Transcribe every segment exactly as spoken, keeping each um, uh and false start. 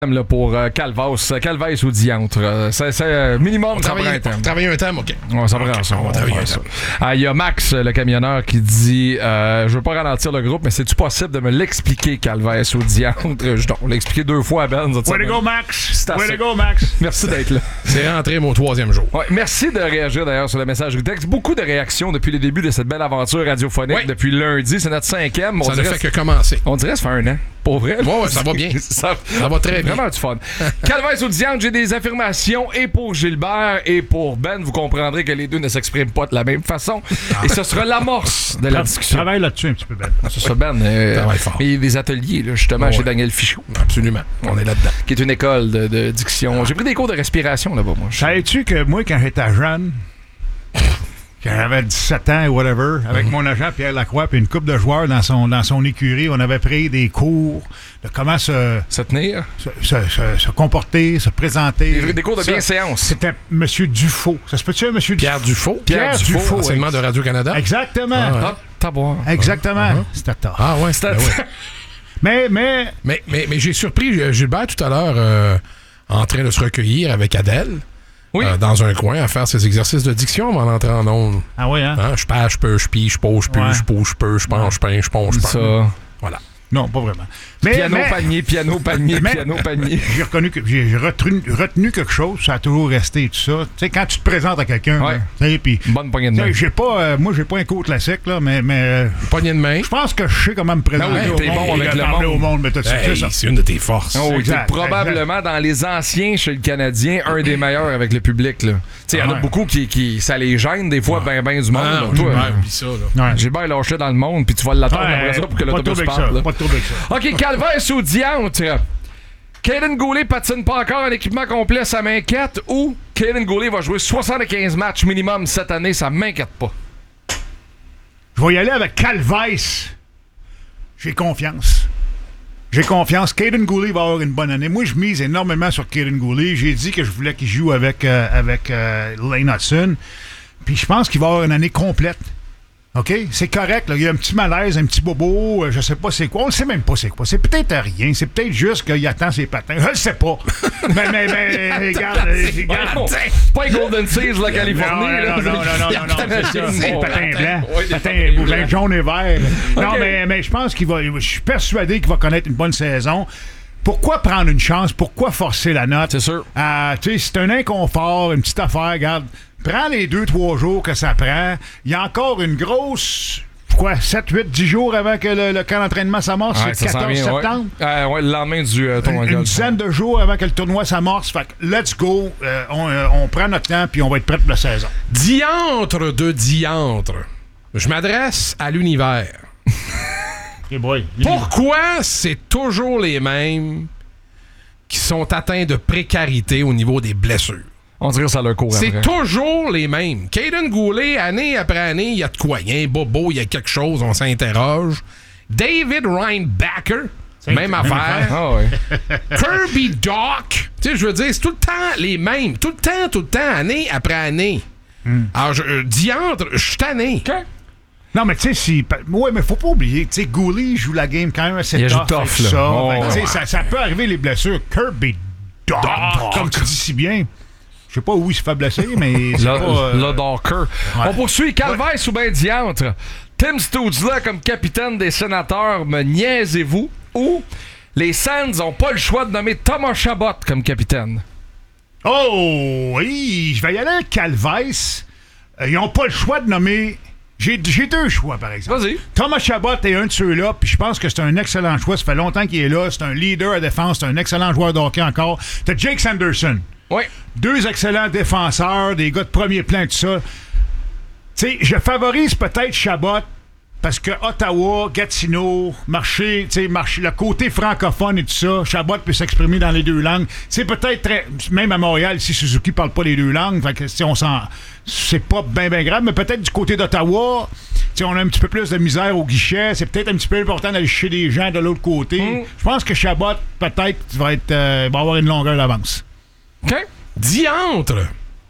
Là, pour euh, Calvas, Calvas ou Diantre. Euh, c'est, c'est euh, minimum, on ça prend un temps. On travaille un temps, OK. Ouais, ça prend okay, ça. On va travailler un temps. Ah, il y a Max, le camionneur, qui dit euh, je veux pas ralentir le groupe, mais c'est-tu possible de me l'expliquer, Calvas ou Diantre? Je dois l'expliquer deux fois à Ben. Way to go, Max! Way to go, Max! Merci d'être là. C'est rentré mon troisième jour. Ouais, merci de réagir d'ailleurs sur le message du texte. Beaucoup de réactions depuis le début de cette belle aventure radiophonique. Oui. Depuis lundi. C'est notre cinquième. On ça ne fait que que commencer. On dirait que ça fait un an. Pour vrai? Ouais, ouais, ça va bien. ça, ça va très bien. Vraiment du fun. Calvas ou Diantre, j'ai des affirmations et pour Gilbert et pour Ben. Vous comprendrez que les deux ne s'expriment pas de la même façon. Et ce sera l'amorce de la discussion. Travaille là-dessus un petit peu, Ben. C'est ça, Ben. Euh, Travaille fort. Mais il y a des ateliers, là, justement, oh, chez ouais. Daniel Fichot. Absolument. On est là-dedans. Qui est une école de, de diction. J'ai pris des cours de respiration là-bas, moi. Savais-tu que moi, quand j'étais jeune, quand j'avais dix-sept ans ou whatever, avec mm-hmm. mon agent Pierre Lacroix puis une couple de joueurs dans son, dans son écurie, on avait pris des cours de comment se... Se tenir. Se, se, se, se comporter, se présenter. Des, des cours de bienséance. C'était M. Dufault. Ça se peut-tu, M. Dufault? Pierre Dufault. Pierre, Pierre Dufault. Dufault enseignement ex- de Radio-Canada. Exactement. Ah, ouais. ah, taboire. Exactement. Uh-huh. C'était tard. Ah ouais, c'était... Ben ouais. mais, mais... Mais, mais, mais j'ai surpris Gilbert tout à l'heure euh, en train de se recueillir avec Adèle. Oui. Euh, dans un coin à faire ses exercices de diction avant d'entrer en ondes. Ah oui, hein? hein je pêche, je peux, je pille, je pose, je pue, je pousse, je peux, je pense, je peins, je ponce, je ça. Voilà. Non, pas vraiment. Mais, piano, mais, panier, piano, panier, mais, piano, panier. J'ai reconnu que j'ai, j'ai retenu, retenu quelque chose, ça a toujours resté tout ça. Tu sais, quand tu te présentes à quelqu'un, ouais. là, pis, bonne poignée de main. J'ai pas, euh, moi, j'ai pas un cours classique, là, mais. mais poignée de main. Je pense que je sais comment me présenter. Ben oui, t'es bon avec le monde. Au monde mais hey, ça. C'est une de tes forces. Oh, exact, probablement exact. Dans les anciens chez le Canadien, un des meilleurs avec le public. Il ah, y en a ouais. beaucoup qui, qui. Ça les gêne des fois, ben, ben du monde. Ah, là, toi, toi, ouais, ça, là. J'ai bien lâché dans le monde, puis tu vas l'attendre ouais, après ça pour que l'autobus parte. Pas de trouble avec ça. OK, Calvas ou Diantre? Kaden Goulet patine pas encore en équipement complet, ça m'inquiète, ou Kaden Goulet va jouer soixante-quinze matchs minimum cette année, ça m'inquiète pas? Je vais y aller avec Calvas. J'ai confiance. J'ai confiance. Kaden Goulet va avoir une bonne année. Moi, je mise énormément sur Kaden Goulet. J'ai dit que je voulais qu'il joue avec, euh, avec euh, Lane Hudson. Puis je pense qu'il va avoir une année complète. OK? C'est correct. Là. Il y a un petit malaise, un petit bobo. Euh, je sais pas c'est quoi. On ne sait même pas c'est quoi. C'est peut-être rien. C'est peut-être juste qu'il attend ses patins. Je ne sais pas. mais, mais, mais, regarde. regarde. C'est pas Golden Seas, la Californie. Non, là. non, non, non, non, non, non, c'est ça. C'est patins blancs. Oui, patins blancs, jaune et vert. Okay. Non, mais, mais je pense qu'il va. Je suis persuadé qu'il va connaître une bonne saison. Pourquoi prendre une chance? Pourquoi forcer la note? C'est sûr. Euh, tu sais, c'est un inconfort, une petite affaire. Regarde. Prends les deux, trois jours que ça prend. Il y a encore une grosse, quoi, sept, huit, dix jours avant que le, le camp d'entraînement s'amorce, ouais, c'est le quatorze septembre. Ouais. Euh, ouais, le lendemain du euh, tournoi. Une, une dizaine de jours avant que le tournoi s'amorce. Fait que let's go. Euh, on, euh, on prend notre temps puis on va être prêt pour la saison. Diantre de diantre. Je m'adresse à l'univers. Hey boy. Pourquoi c'est toujours les mêmes qui sont atteints de précarité au niveau des blessures? On dirait que ça leur court C'est après. toujours les mêmes. Kaden Goulet, année après année, il y a de quoi. Il y a un bobo, il y a quelque chose, on s'interroge. David Reinbacker, c'est même affaire. Ah ouais. Kirby Doc. Tu sais, je veux dire, c'est tout le temps les mêmes. Tout le temps, tout le temps, année après année. Mm. Alors, je, euh, diantre, je suis tanné. Okay. Non, mais tu sais, si. Ouais, mais faut pas oublier. Tu sais, Goulet joue la game quand même assez il tough. tough là. Ça, oh, ben, ouais. ça, ça peut arriver les blessures. Kirby Doc, Doc. Comme tu dis si bien. Je sais pas où il se fait blesser, mais c'est le, pas... Euh... Le Docker. Ouais. On poursuit. Calvas ouais. ou ben Diantre? Tim Stützle comme capitaine des Sénateurs, me niaisez-vous? Ou les Sands ont pas le choix de nommer Thomas Chabot comme capitaine? Oh, oui! Je vais y aller avec Calvas. Euh, ils ont pas le choix de nommer... J'ai, j'ai deux choix, par exemple. Vas-y. Thomas Chabot est un de ceux-là, puis je pense que c'est un excellent choix. Ça fait longtemps qu'il est là. C'est un leader à défense. C'est un excellent joueur de hockey encore. T'as Jake Sanderson. Oui. Deux excellents défenseurs, des gars de premier plan, tout ça. Tu sais, je favorise peut-être Chabot parce que Ottawa, Gatineau, marché, tu sais, marché, le côté francophone et tout ça, Chabot peut s'exprimer dans les deux langues. C'est peut-être très, même à Montréal, si Suzuki parle pas les deux langues, fait que si on s'en, c'est pas bien ben grave, mais peut-être du côté d'Ottawa, tu sais, on a un petit peu plus de misère au guichet. C'est peut-être un petit peu important d'aller chercher des gens de l'autre côté. Mm. Je pense que Chabot peut-être va être, euh, va avoir une longueur d'avance. OK. Diantre.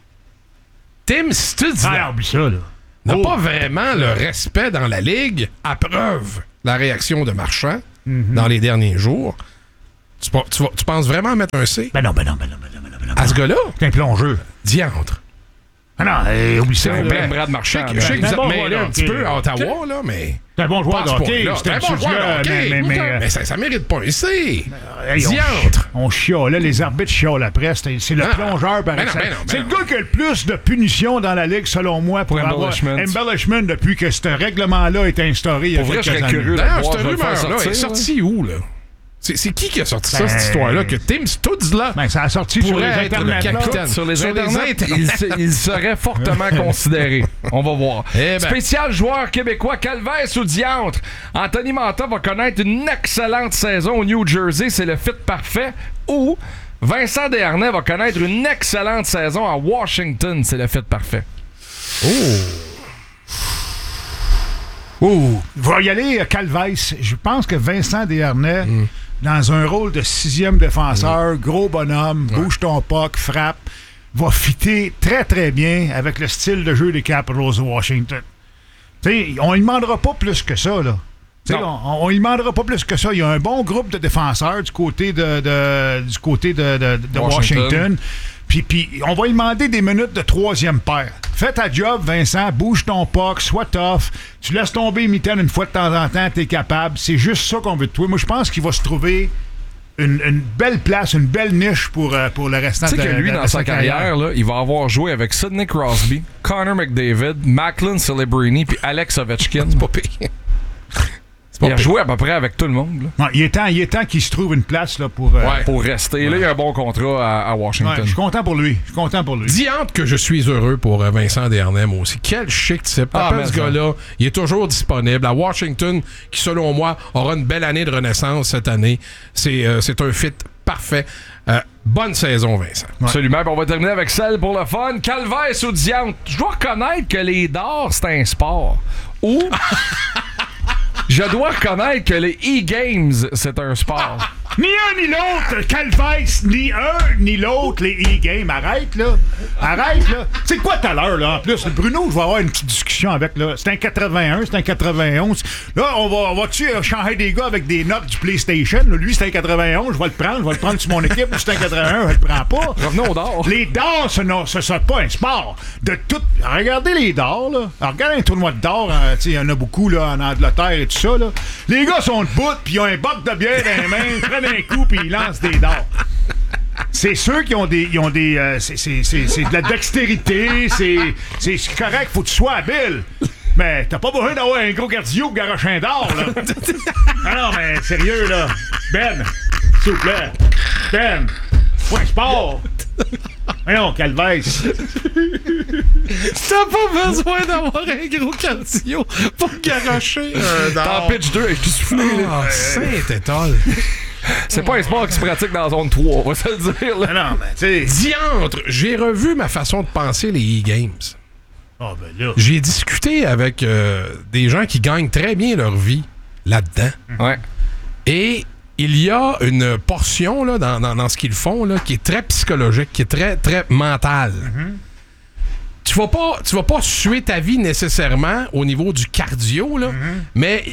Tim Stützle. Ah, oublie ça, là. N'a oh. pas vraiment le respect dans la Ligue. À preuve, la réaction de Marchand mm-hmm. dans les derniers jours. Tu, tu, tu penses vraiment mettre un C? Ben non, ben non, ben non, ben non, ben non, ben non. À ce gars-là? C'est un plongeur. Diantre. Ah non, euh, oublie ça. C'est là. un Brad Marchand. Je sais que Ben, vous bon, êtes mêlés voilà, un petit ok. peu à Ottawa, là, mais... C'est un bon joueur de Pas à ce hockey. point-là. C'est un C'est un bon joueur de hockey. mais, mais, Mais mais, ça, ça mérite pas un C. hey, on- Diantre. On chialait, les arbitres chialent après. C'est c'est le Ah, plongeur par ben non, excellence. ben non, ben C'est le non. gars qui a le plus de punitions dans la Ligue, selon moi, pour, Pour avoir embellishment. embellishment depuis que ce règlement-là a été instauré il y a Pour vrai, quelques je serais années. curieux. D'ailleurs, voir, cette je vais le faire rumeur-là est sortir, sortie où, là? C'est c'est qui qui a sorti ça, Ben- cette histoire-là? Que Tim Stutzla Ben, ça a sorti sur les pourrait être le internets. là. capitaine. Sur les Sur les internets, internets. il, se- il serait fortement considéré. On va voir. Eh ben. Spécial joueur québécois, Calvès ou Diantre. Anthony Manta va connaître une excellente saison au New Jersey. C'est le fit parfait. Ou Vincent Desharnais va connaître une excellente saison à Washington. C'est le fit parfait. Oh, il va y aller euh, Calvès. Je pense que Vincent Desharnais, Mm. dans un rôle de sixième défenseur, gros bonhomme, bouge ton puck, frappe, va fitter très très bien avec le style de jeu des Capitals de Washington. T'sais, on ne demandera pas plus que ça, là. T'sais, Non. on ne demandera pas plus que ça. Il y a un bon groupe de défenseurs du côté de, de- du côté de, de- de Washington. Washington. Puis, puis on va lui demander des minutes de troisième paire. Fais ta job, Vincent, bouge ton puck, sois tough. Tu laisses tomber Mitten une fois de temps en temps, t'es capable. C'est juste ça qu'on veut de toi. Moi, je pense qu'il va se trouver une, une belle place, une belle niche pour, euh, pour le restant Tu de, sais que lui, de- dans de sa carrière, là, il va avoir joué avec Sidney Crosby, Connor McDavid, Macklin Celebrini puis Alex Ovechkin. Pas pire. Il a joué à peu près avec tout le monde là, Ouais, il est temps, il est temps qu'il se trouve une place là, pour. euh, Ouais. pour rester. Là, il a un bon contrat à, à ouais, Washington. je suis content pour lui. Je suis content pour lui. Diantre que je suis heureux pour euh, Vincent Desharnais, moi aussi. Quel chic type. Ah, Appelle mais ce ça. gars-là. Il est toujours disponible. À Washington, qui, selon moi, aura une belle année de renaissance cette année. C'est euh, c'est un fit parfait. Euh, bonne saison, Vincent. Absolument. Puis on va terminer avec celle pour le fun. Calvès ou Diantre. Je dois reconnaître que les dards, c'est un sport. Ou je dois reconnaître que les e-games, c'est un sport. Ni un ni l'autre, Calvès, ni un ni l'autre, les e-games. Arrête, là. Arrête, là. C'est quoi tout à l'heure, là, en plus? Bruno, je vais avoir une petite discussion avec, là. C'est un quatre-vingt-un, c'est un quatre-vingt-onze. Là, on va, on va-tu euh, changer des gars avec des notes du PlayStation? Là, lui, c'est un quatre-vingt-onze, je vais le prendre, je vais le prendre sur mon équipe. Lui, c'est un quatre-vingt-un, je le prends pas. Revenons aux dards. Les dards, ce n'est ce, ce, pas un sport. De tout. Regardez les dards, là. Alors, regardez un tournoi de dards, hein, tu sais, il y en a beaucoup, là, en Angleterre et tout ça, là. Les gars sont debout, puis ils ont un boc de bière dans les mains, prennent un coup, puis ils lancent des dards. C'est ceux qui ont des. Ils ont des euh, c'est, c'est, c'est, c'est de la dextérité, c'est, c'est c'est correct, faut que tu sois habile. Mais t'as pas besoin d'avoir un gros cardio pour garocher un d'or, là. Ah non, mais sérieux, là. Ben, s'il vous plaît. Ben, c'est pas un sport. Voyons, Calvès. T'as pas besoin d'avoir un gros cardio pour garocher un T'en pitch deux avec tout soufflé. là. Ah, Saint-Étoile. C'est pas un sport qui se pratique dans la zone trois, on va se le dire. Là. Ah non, mais tu sais. Diantre, j'ai revu ma façon de penser les e-games. Ah, ben là. J'ai discuté avec euh, des gens qui gagnent très bien leur vie là-dedans. Ouais. Et il y a une portion là, dans, dans, dans ce qu'ils font là, qui est très psychologique, qui est très, très mentale. Tu vas pas, tu vas pas suer ta vie nécessairement au niveau du cardio, là, mais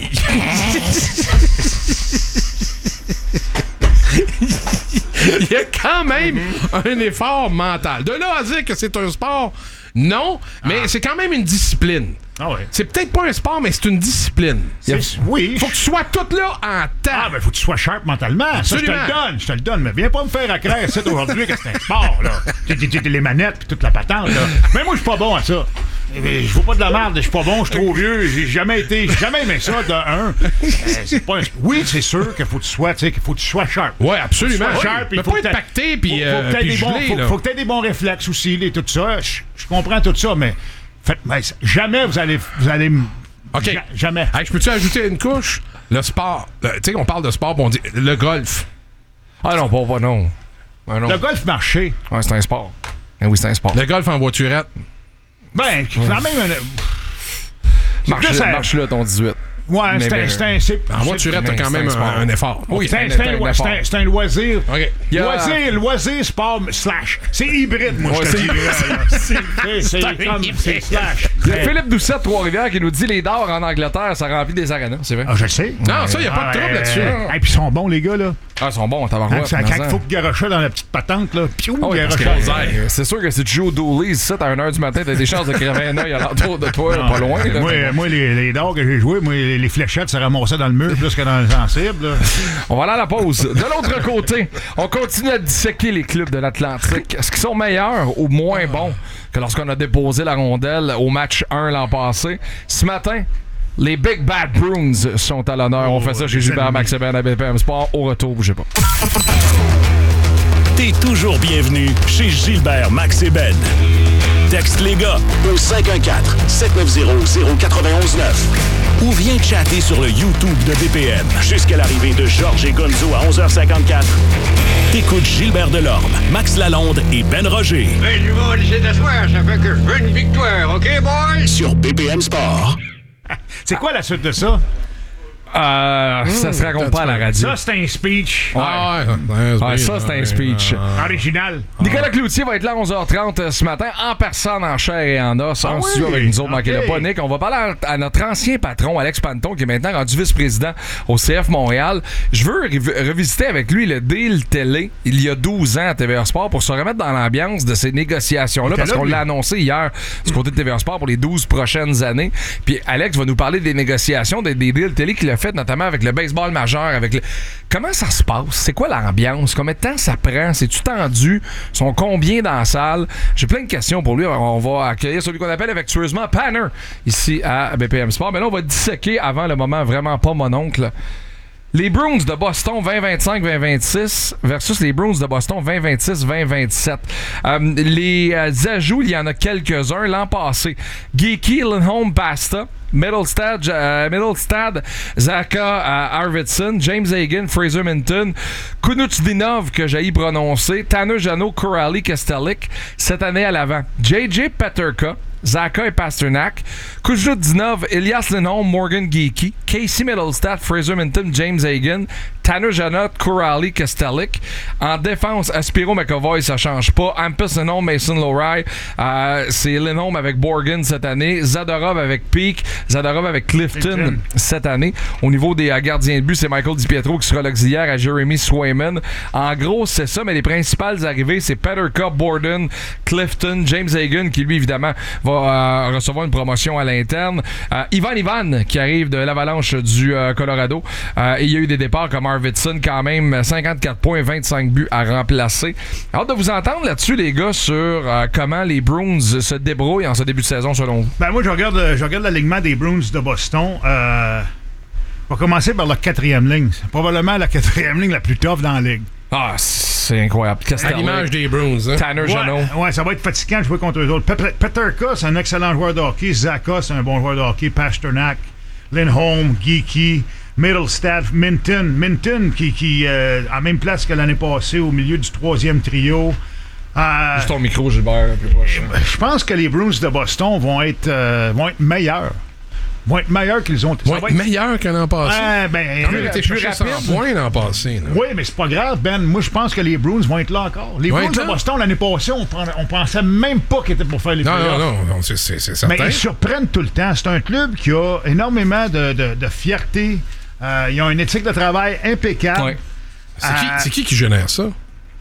il y a quand même un effort mental. De là à dire que c'est un sport, non, mais c'est quand même une discipline. Ah ouais. C'est peut-être pas un sport, mais c'est une discipline. C'est- oui. Faut que tu sois tout là en temps. Ah, ben, faut que tu sois sharp mentalement. Ça, je te Absolument. le donne, je te le donne. Mais viens pas me faire accraire ça aujourd'hui que c'est un sport, là. T'es- t'es- t'es les manettes puis toute la patente, là. Mais moi, je suis pas bon à ça. Eh, Je veux pas de la merde, je suis pas bon, je suis trop vieux, j'ai jamais été, j'ai jamais aimé ça de un. Euh, c'est pas un... Oui, c'est sûr qu'il faut que tu sois, tu sais, qu'il faut que tu sois sharp. Ouais, absolument. Faut que tu sois Oui. sharp, Mais il faut pas que être t'aies- pacté puis faut, faut euh, que t'aies puis des bons, gelé, faut, là. faut que t'aies des bons réflexes aussi, et tout ça. Je, je comprends tout ça, mais, faites, mais jamais vous allez, vous allez, m- OK. ja- jamais. Hey, je peux-tu ajouter une couche? Le sport. Le- Tu sais, on parle de sport, puis on dit le golf. Ah non, pas, pas non. Ah non. Le golf marché. Ouais, c'est un sport. Eh oui, c'est un sport. Le golf en voiturette. Ben, quand même, un- Marche, plus un- marche là ton dix-huit. Ouais, c'est un, c'est un, c'est, en voiturette, t'as quand même un, un effort. Oui, c'est un, c'est un, un, c'est un, c'est un loisir. Okay. Loisir, a... loisir, sport, slash. C'est hybride, moi, ouais, je te dis. C'est, c'est, c'est comme, c'est slash. Il y a Philippe Doucet de Trois-Rivières qui nous dit les dards en Angleterre, ça remplit des arénas, c'est vrai. Ah, je le sais. Non, ça, il n'y a pas de trouble là-dessus. Et puis ils sont bons, les gars, là. Ah, ils sont bons, tabarouette. Quand il faut que garocher dans la petite patente, là, piou, oh, oui, garocher. C'est sûr que si tu joues au Dooley, ça, à une heure du matin, t'as des chances de crever un œil alentour de toi, non, pas loin. Là, moi, moi les, les dards que j'ai joués, moi, les fléchettes se ramassaient dans le mur plus que dans le sensible. Là. On va aller à la pause. De l'autre côté, on continue à disséquer les clubs de l'Atlantique. Est-ce qu'ils sont meilleurs ou moins bons que lorsqu'on a déposé la rondelle au match un l'an passé? Ce matin, les Big Bad Bruins sont à l'honneur. Oh, on fait ça chez Gilbert Maxeben à B P M Sport. Au retour, bougez pas. T'es toujours bienvenu chez Gilbert Maxeben. Texte les gars au cinq un quatre, sept neuf zéro, zéro neuf un neuf ou viens chatter sur le YouTube de B P M. Jusqu'à l'arrivée de Georges et Gonzo à onze heures cinquante-quatre. T'écoutes Gilbert Delorme, Max Lalonde et Ben Roger. Ben, je vais laisser t'asseoir, ça fait que je veux une victoire, OK, boy? Sur B P M Sport. C'est quoi la suite de ça? Euh, mmh, ça se raconte pas à la radio. Ça, c'est un speech. Ouais, ouais, ouais, ouais ça, c'est un speech. Euh, Original. Nicolas Cloutier va être là à onze heures trente ce matin, en personne, en chair et en os, ah en oui, studio avec nous autres, manquez-le pas, Nick. On va parler à, à notre ancien patron, Alex Panton, qui est maintenant rendu vice-président au C F Montréal. Je veux rev- revisiter avec lui le deal télé, il y a douze ans à T V R Sport, pour se remettre dans l'ambiance de ces négociations-là, parce qu'on l'a annoncé hier du côté de T V R Sport pour les douze prochaines années. Puis Alex va nous parler des négociations, des, des deals télé qu'il a fait, notamment avec le baseball majeur. Avec le... Comment ça se passe? C'est quoi l'ambiance? Combien de temps ça prend? C'est-tu tendu? Sont combien dans la salle? J'ai plein de questions pour lui. On va accueillir celui qu'on appelle affectueusement Panner ici à B P M Sport. Mais là, on va disséquer avant le moment vraiment pas mon oncle. Les Bruins de Boston vingt vingt-cinq vingt vingt-six versus les Bruins de Boston vingt vingt-six vingt vingt-sept. Euh, les euh, ajouts, il y en a quelques-uns. L'an passé, Geeky, Lindholm, Pasta, Middlestad, uh, Middlestad, Zaka uh, Arvidsson, James Hagan, Fraser Minton, Kunutsdinov, que j'ai prononcé, Tanner Jeannot, Corrali, Kestelik, cette année à l'avant. J J Peterka, Zaka et Pasternak, Kuznetsov, Elias Lindholm, Morgan Geeky, Casey Middlestad, Fraser Minton, James Hagan, Tanner Jeannot, Corrali, Kestelik. En défense, Aspiro McAvoy, ça change pas. Hampus Lindholm, Mason Lohrei, euh, c'est Lindholm avec Borgen cette année, Zadorov avec Peak, Zadorov avec Clifton Clifton. cette année. Au niveau des euh, gardiens de but, c'est Michael DiPietro qui sera l'auxiliaire à Jeremy Swayman. En gros, c'est ça, mais les principales arrivées, c'est Peterka, Borden, Clifton, James Hagan, qui lui, évidemment, va euh, recevoir une promotion à l'interne. Euh, Ivan Ivan, qui arrive de l'Avalanche du euh, Colorado. Euh, et il y a eu des départs comme Arvidsson, quand même, cinquante-quatre points, vingt-cinq buts à remplacer. Hâte de vous entendre là-dessus, les gars, sur euh, comment les Bruins se débrouillent en ce début de saison, selon vous. Ben moi, je regarde, je regarde l'alignement des Bruins de Boston. Euh, on va commencer par la quatrième ligne. C'est probablement la quatrième ligne la plus tough dans la ligue. Ah, c'est incroyable. À l'image des Bruins, hein? Tanner Jeannot. Ouais, ouais, ça va être fatigant de jouer contre eux autres. Pe- Peterka, c'est un excellent joueur de hockey. Zaka, c'est un bon joueur de hockey. Pasternak, Lindholm, Geeky, Middlestad, Minton. Minton, qui, qui euh, a la même place que l'année passée au milieu du troisième trio. Euh, Juste ton micro, Gilbert, plus proche. Je pense que les Bruins de Boston vont être, euh, vont être meilleurs. Vont être meilleurs qu'ils ont. Vont être, être meilleurs que l'an passé. Ouais, ben, Ils ont été chercher cent points l'an passé. Là. Oui, mais c'est pas grave, Ben. Moi, je pense que les Bruins vont être là encore. Les Bruins de Boston, l'année passée, on, on pensait même pas qu'ils étaient pour faire les playoffs. Non, non, non, c'est, c'est, c'est certain. Mais ils surprennent tout le temps. C'est un club qui a énormément de, de, de fierté. Euh, ils ont une éthique de travail impeccable. Ouais. C'est, euh, qui, c'est qui qui génère ça?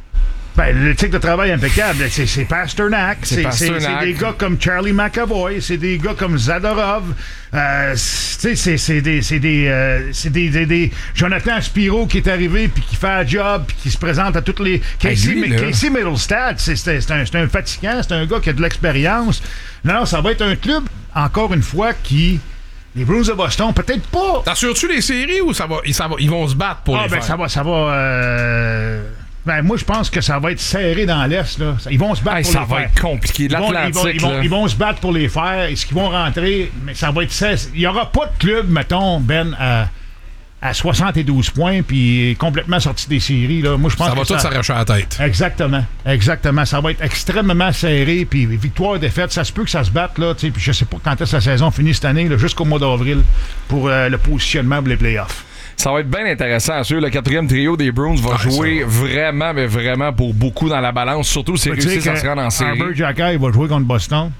Ben, l'éthique de travail impeccable, c'est, c'est Pasternak. C'est, c'est, Pasternak. C'est, c'est des gars comme Charlie McAvoy. C'est des gars comme Zadorov. Euh, c'est, c'est, c'est des, c'est des, euh, c'est des, des, des Jonathan Aspiro qui est arrivé puis qui fait un job puis qui se présente à toutes les. Casey, hey, lui, Casey Middlestad, c'est, c'est, c'est, un, c'est un fatigant, c'est un gars qui a de l'expérience. Non, ça va être un club, encore une fois, qui. Les Bruins de Boston, peut-être pas. T'assures-tu les séries ou ça va, ça va, ils vont se battre pour ah, les ben, faire? ça va, ça va. Euh... Ben, moi, je pense que ça va être serré dans l'Est. Là. Ils vont se battre hey, pour ça les va faire. être compliqué. L'Atlantique, ils vont, ils, vont, ils, vont, ils vont se battre pour les faire. Est-ce qu'ils vont rentrer? Mais ça va être serré. Il n'y aura pas de club, mettons, Ben, à, à soixante-douze points, puis complètement sorti des séries. Là. Moi, je pense ça va que tout ça... s'arracher à la tête. Exactement. Exactement. Ça va être extrêmement serré, puis victoire, défaite, ça se peut que ça se batte, là, puis je sais pas quand est-ce que la saison finit cette année, là, jusqu'au mois d'avril, pour euh, le positionnement pour les playoffs. Ça va être bien intéressant. Sûr, le quatrième trio des Bruins va ah, jouer vraiment, mais vraiment pour beaucoup dans la balance, surtout si réussissent à se rendre en série. Herbert Jacquet va jouer contre Boston.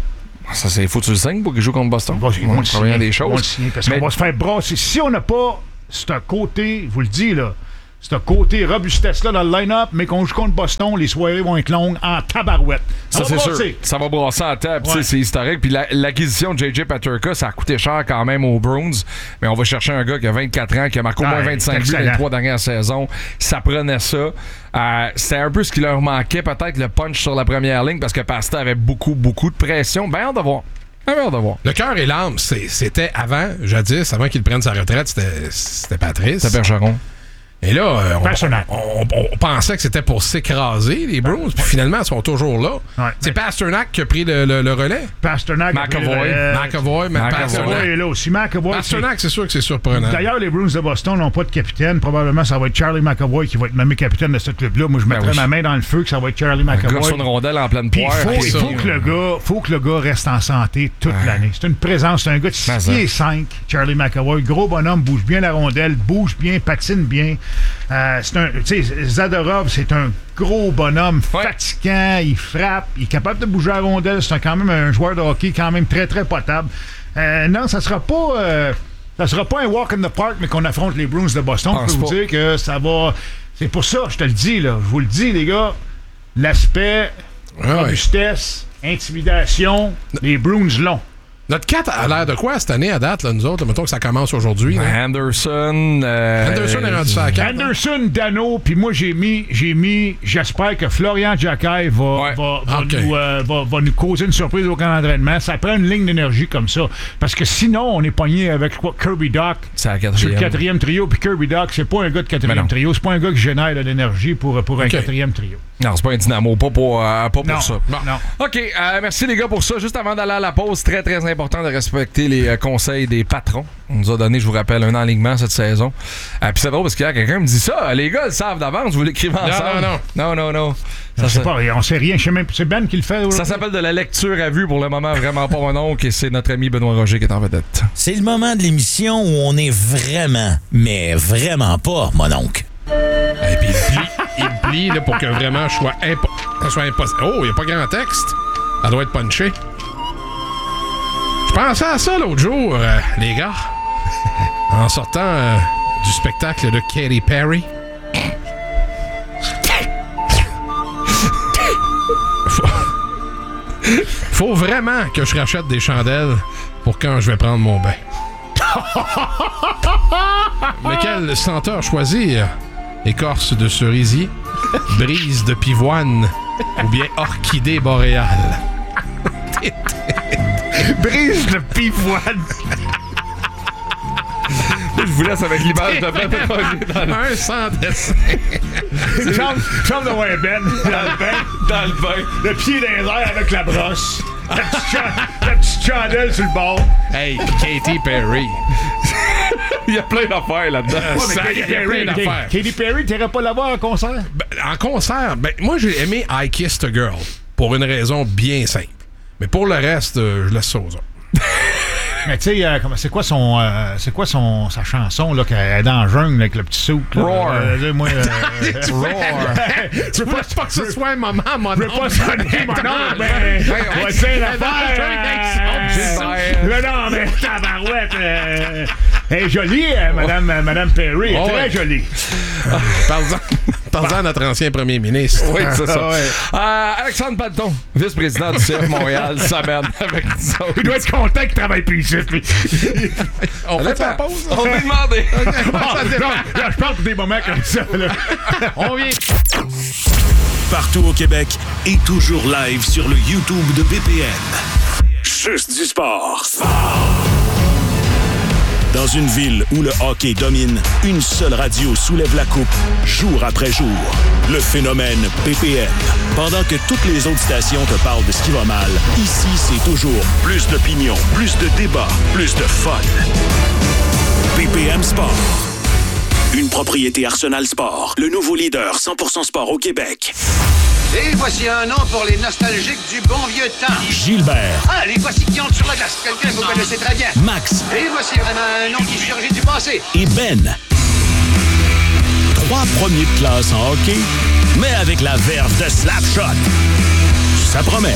Ça, c'est faut que tu le signes pour qu'il joue contre Boston. Bon, ils vont le signer, des choses. Ils vont le signer parce mais... qu'on va se faire brasser. Si on n'a pas ce côté, je vous le dis, là, ce côté robustesse-là dans le line-up, mais qu'on joue contre Boston, les soirées vont être longues en tabarouette. Ça, ça c'est sûr. Ça va brasser en table. Ouais. C'est historique. Puis la, l'acquisition de J J Peterka, ça a coûté cher quand même aux Bruins. Mais on va chercher un gars qui a vingt-quatre ans, qui a marqué au moins vingt-cinq buts dans les trois dernières saisons. Ça prenait ça. Euh, c'était un peu ce qui leur manquait, peut-être le punch sur la première ligne, parce que Pasta avait beaucoup, beaucoup de pression. Ben, hâte de voir. Le cœur et l'âme, c'est, c'était avant, jadis, avant qu'il prenne sa retraite, c'était, c'était Patrice. C'était Bergeron. Et là, euh, on, on, on, on pensait que c'était pour s'écraser, les Bruins, puis finalement, ils sont toujours là. Ouais. C'est Pasternak qui a pris le, le, le relais. Pasternak. McAvoy. Euh, McAvoy. McAvoy est là aussi. McAvoy. Pasternak, c'est sûr que c'est surprenant. D'ailleurs, les Bruins de Boston n'ont pas de capitaine. Probablement, ça va être Charlie McAvoy qui va être nommé capitaine de ce club-là. Moi, je mettrais ben oui. ma main dans le feu que ça va être Charlie McAvoy. Un gars sur une rondelle en pleine poire. Il faut, faut, que le gars, faut que le gars reste en santé toute ouais. l'année. C'est une présence. C'est un gars de six pieds cinq, Charlie McAvoy. Gros bonhomme, bouge bien la rondelle, bouge bien, patine bien. Euh, c'est un, tu sais, Zadorov, c'est un gros bonhomme ouais. fatigant, il frappe, il est capable de bouger la rondelle, c'est un, quand même un joueur de hockey quand même très très potable. Euh, non, ça sera pas euh, ça sera pas un walk in the park, mais qu'on affronte les Bruins de Boston. Je peux vous dire que ça va. C'est pour ça, je te le dis, là, je vous le dis, les gars, l'aspect ah robustesse, ouais. intimidation, les Bruins l'ont. Notre quatre a l'air de quoi cette année à date, là, nous autres? Mettons que ça commence aujourd'hui. Là. Anderson. Euh, Anderson est rendu ça à quatre. Anderson, Dano, puis moi j'ai mis, j'ai mis, j'espère que Florian Jacquet va, ouais. va, va, okay. nous, euh, va, va nous causer une surprise au camp d'entraînement. Ça prend une ligne d'énergie comme ça. Parce que sinon, on est pogné avec quoi, Kirby Dach sur le quatrième trio. Puis Kirby Dach, c'est pas un gars de quatrième trio. C'est pas un gars qui génère de l'énergie pour, pour un okay. quatrième trio. Non, c'est pas un dynamo, pas pour, euh, pas pour non, ça. Non. non. OK, euh, merci les gars pour ça. Juste avant d'aller à la pause, très très important de respecter les euh, conseils des patrons. On nous a donné, je vous rappelle, un enlignement cette saison. Euh, Puis c'est drôle parce qu'il y a quelqu'un qui me dit ça. Les gars le savent d'avance, vous l'écrivez ensemble. Non, non, non. Non, non, non. Ça, je sais pas, on sait rien. Je sais même, c'est Ben qui le fait. Ça s'appelle de la lecture à vue pour le moment, vraiment pas mon oncle. Et c'est notre ami Benoît Roger qui est en vedette. C'est le moment de l'émission où on est vraiment, mais vraiment pas mon oncle. Et puis il plie, il plie là, pour que vraiment je sois, impo- soit impossible. Oh, il n'y a pas grand texte. Ça doit être punché. Je pensais à ça l'autre jour, euh, les gars. En sortant euh, du spectacle de Katy Perry. Faut... Faut vraiment que je rachète des chandelles pour quand je vais prendre mon bain. Mais quelle senteur choisir? Écorce de cerisier, brise de pivoine ou bien orchidée boréale? Brise de pivoine. Je vous laisse avec l'image de Ben. Un sans dessin. Chambre de ouais, Ben dans le bain. Dans le bain. Le pied dans les airs avec la brosse. La petite, cha- la petite chandelle sur le bord. Hey, Katy Perry. Il y a plein d'affaires là-dedans. Ouais, ça, il y a Perry, plein d'affaires. Katy Perry, t'irais pas la voir en concert? Ben, en concert, ben, moi j'ai aimé I Kissed a Girl pour une raison bien simple. Mais pour le reste, euh, je laisse ça aux autres. Mais tu sais, euh, c'est quoi son, euh, c'est quoi son, sa chanson là qu'elle est dans la jungle avec le petit souk? Roar. Euh, moi, euh, Roar. Tu veux pas que ce soit un moment, mon Je veux pas sonner mon nom, mais on va essayer l'affaire. Mais non, mais tabarouette. Euh, elle est jolie, euh, Madame, euh, Madame Perry. Oh, très ouais. jolie. Parle-en. Parle-en à notre ancien premier ministre. Oui, c'est ça. Ouais. Euh, Alexandre Palton, vice-président du C F Montréal, s'amène avec nous autres. Il doit être content qu'il travaille plus ici, lui. On fait la pause? On va demander. Non, là, je parle pour des moments comme ça. Là. On vient. Partout au Québec et toujours live sur le YouTube de B P M. Juste du sport. Dans une ville où le hockey domine, une seule radio soulève la coupe, jour après jour. Le phénomène B P M. Pendant que toutes les autres stations te parlent de ce qui va mal, ici, c'est toujours plus d'opinion, plus de débats, plus de fun. B P M Sport. Une propriété Arsenal Sport, le nouveau leader cent pour cent sport au Québec. Et voici un nom pour les nostalgiques du bon vieux temps. Gilbert. Ah, les voici qui ont sur la glace. Quelqu'un que vous connaissez très bien. Max. Et voici vraiment un nom qui surgit du passé. Et Ben. Trois premiers de classe en hockey, mais avec la verve de Slapshot. Ça promet.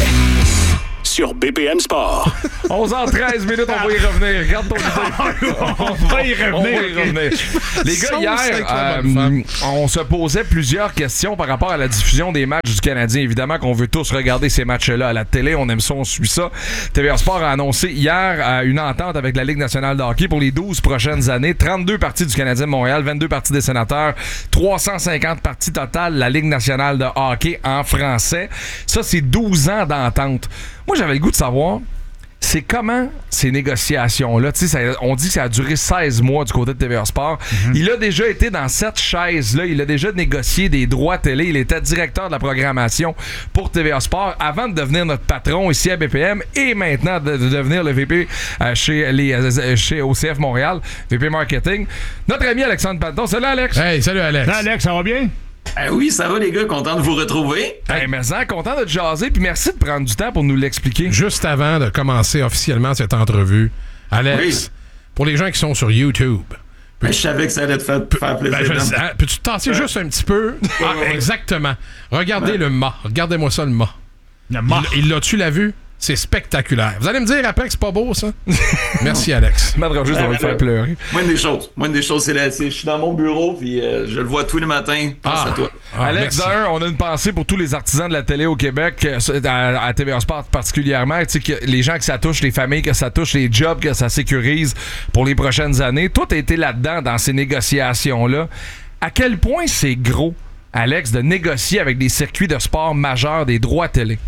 Sur B P M Sport. onze heures treize minutes, on va y revenir. Regarde ton idée. On va y revenir. On va y revenir. Les gars, hier, euh, on se posait plusieurs questions par rapport à la diffusion des matchs du Canadien. Évidemment qu'on veut tous regarder ces matchs-là à la télé. On aime ça, on suit ça. T V R Sport a annoncé hier euh, une entente avec la Ligue nationale de hockey pour les douze prochaines années. trente-deux parties du Canadien de Montréal, vingt-deux parties des Sénateurs, trois cent cinquante parties totales la Ligue nationale de hockey en français. Ça, c'est douze ans d'entente. Moi, j'avais le goût de savoir, c'est comment ces négociations-là, tu sais, ça, on dit que ça a duré seize mois du côté de T V R Sport. Mm-hmm. Il a déjà été dans cette chaise-là, il a déjà négocié des droits télé, il était directeur de la programmation pour T V R Sport avant de devenir notre patron ici à B P M et maintenant de, de devenir le V P euh, chez, les, euh, chez O C F Montréal, V P Marketing. Notre ami Alexandre Panton. Salut Alex! Hey, salut Alex! Salut Alex, ça va bien? Euh, oui, ça va les gars, content de vous retrouver. Hey, mais en content de te jaser, puis merci de prendre du temps pour nous l'expliquer. Juste avant de commencer officiellement cette entrevue, Alex, oui. Pour les gens qui sont sur YouTube. Ben, je savais que ça allait te faire, faire plaisir. Ben, je, hein, peux-tu te tasser ouais. juste un petit peu? Ah, ouais. Exactement. Regardez ouais. le mât. Regardez-moi ça, le mât. Le mât. Il, il l'a-tu la vue? C'est spectaculaire. Vous allez me dire après que c'est pas beau, ça? Merci, Alex. Madre juste va le faire pleurer. Moindre des choses. Moindre des choses, c'est là. Je suis dans mon bureau, puis euh, je le vois tous les matins. Pense ah. à toi. Ah, Alex, d'un, on a une pensée pour tous les artisans de la télé au Québec, à, à T V R Sport particulièrement. Tu sais, que les gens que ça touche, les familles que ça touche, les jobs que ça sécurise pour les prochaines années. Toi, t'as été là-dedans, dans ces négociations-là. À quel point c'est gros, Alex, de négocier avec des circuits de sport majeurs des droits télé?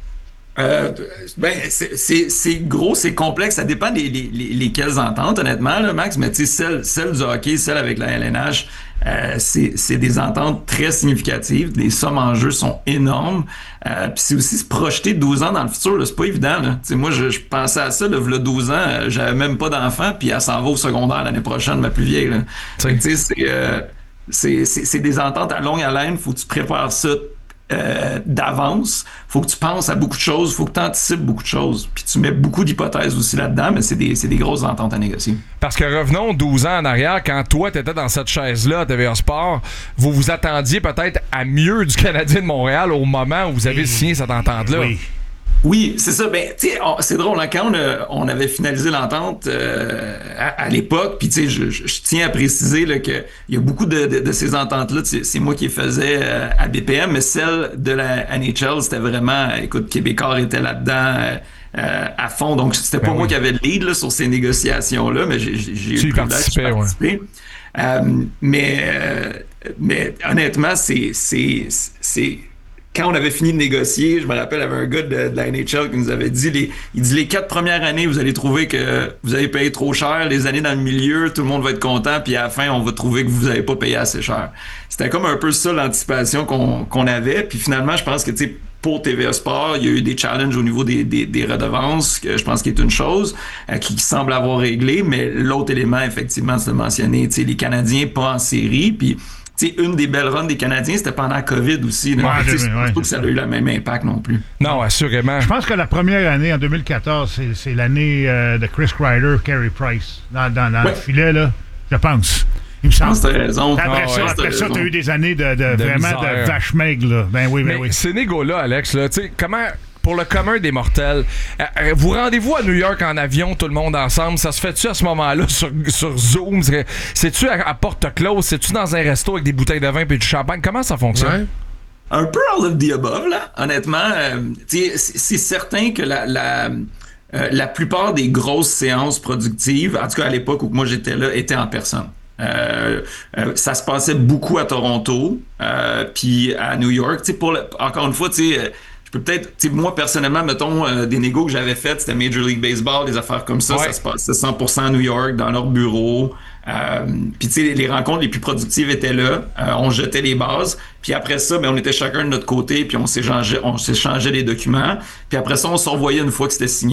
Euh, ben, c'est, c'est, c'est gros, c'est complexe. Ça dépend des les, les, lesquelles ententes, honnêtement, là, Max. Mais tu sais, celle, celle du hockey, celle avec la L N H, euh, c'est, c'est des ententes très significatives. Les sommes en jeu sont énormes. Euh, Puis c'est aussi se projeter douze ans dans le futur. Là, c'est pas évident. Là. Tu sais, moi, je, je pensais à ça. Là, il y a douze ans, euh, j'avais même pas d'enfant. Puis elle s'en va au secondaire l'année prochaine, ma plus vieille. Là. Tu sais, c'est, euh, c'est, c'est, c'est des ententes à longue haleine. Faut que tu prépares ça. Euh, d'avance, faut que tu penses à beaucoup de choses, faut que tu anticipes beaucoup de choses, puis tu mets beaucoup d'hypothèses aussi là-dedans, mais c'est des, c'est des grosses ententes à négocier. Parce que revenons douze ans en arrière, quand toi t'étais dans cette chaise-là à T V R Sport, vous vous attendiez peut-être à mieux du Canadien de Montréal au moment où vous avez signé cette entente-là. Oui. Oui, c'est ça. Ben, tu sais, c'est drôle, hein, quand on, a, on avait finalisé l'entente euh, à, à l'époque, puis tu sais, je, je, je tiens à préciser là, que il y a beaucoup de, de, de ces ententes-là, c'est, c'est moi qui les faisais euh, à B P M, mais celle de la N H L, c'était vraiment, écoute, Québécois était là-dedans euh, euh, à fond, donc c'était pas ben moi oui. qui avait le lead là, sur ces négociations-là, mais j'ai, j'ai eu le privilège de participer. Ouais. Euh, mais, euh, mais honnêtement, c'est, c'est, c'est quand on avait fini de négocier, je me rappelle, il y avait un gars de, de la N H L qui nous avait dit, les, il dit, les quatre premières années, vous allez trouver que vous avez payé trop cher. Les années dans le milieu, tout le monde va être content. Puis à la fin, on va trouver que vous n'avez pas payé assez cher. C'était comme un peu ça l'anticipation qu'on, qu'on avait. Puis finalement, je pense que, tu sais, pour T V A Sport, il y a eu des challenges au niveau des, des, des redevances, que je pense qu'il est une chose euh, qui, qui semble avoir réglé. Mais l'autre élément, effectivement, c'est de mentionner, tu sais, les Canadiens pas en série. Puis tu sais, une des belles runs des Canadiens, c'était pendant la COVID aussi. Ouais, je ne pense pas que ça a eu le même impact non plus. Non, assurément. Je pense que la première année, en deux mille quatorze, c'est, c'est l'année euh, de Chris Kreider, Carey Price, dans, dans, dans ouais. le filet, là, je pense. Il me semble. T'as raison. Après ah, ça, ouais, après ça, t'as eu des années de, de, de vraiment misère. de vache maigre, là. Ben oui, ben Mais oui. Ces négos-là, Alex, là, tu sais, comment... Pour le commun des mortels, euh, vous rendez-vous à New York en avion, tout le monde ensemble? Ça se fait-tu à ce moment-là sur, sur Zoom? C'est-tu à, à porte close? C'est-tu dans un resto avec des bouteilles de vin et du champagne? Comment ça fonctionne? Ouais. Un peu all of the above, là. Honnêtement, euh, c'est, c'est certain que la, la, euh, la plupart des grosses séances productives, en tout cas à l'époque où moi j'étais là, étaient en personne. Euh, euh, ça se passait beaucoup à Toronto, euh, puis à New York. Tu sais, pour le, encore une fois, tu sais... Peut-être, tu sais, moi personnellement, mettons, euh, des négos que j'avais faites, c'était Major League Baseball, des affaires comme ça, ouais. Ça se passait cent pour cent à New York, dans leur bureau. Euh, puis tu sais, les rencontres les plus productives étaient là, euh, on jetait les bases, puis après ça, ben, on était chacun de notre côté, puis on s'échangeait, on s'échangeait les documents, puis après ça, on se revoyait une fois que c'était signé.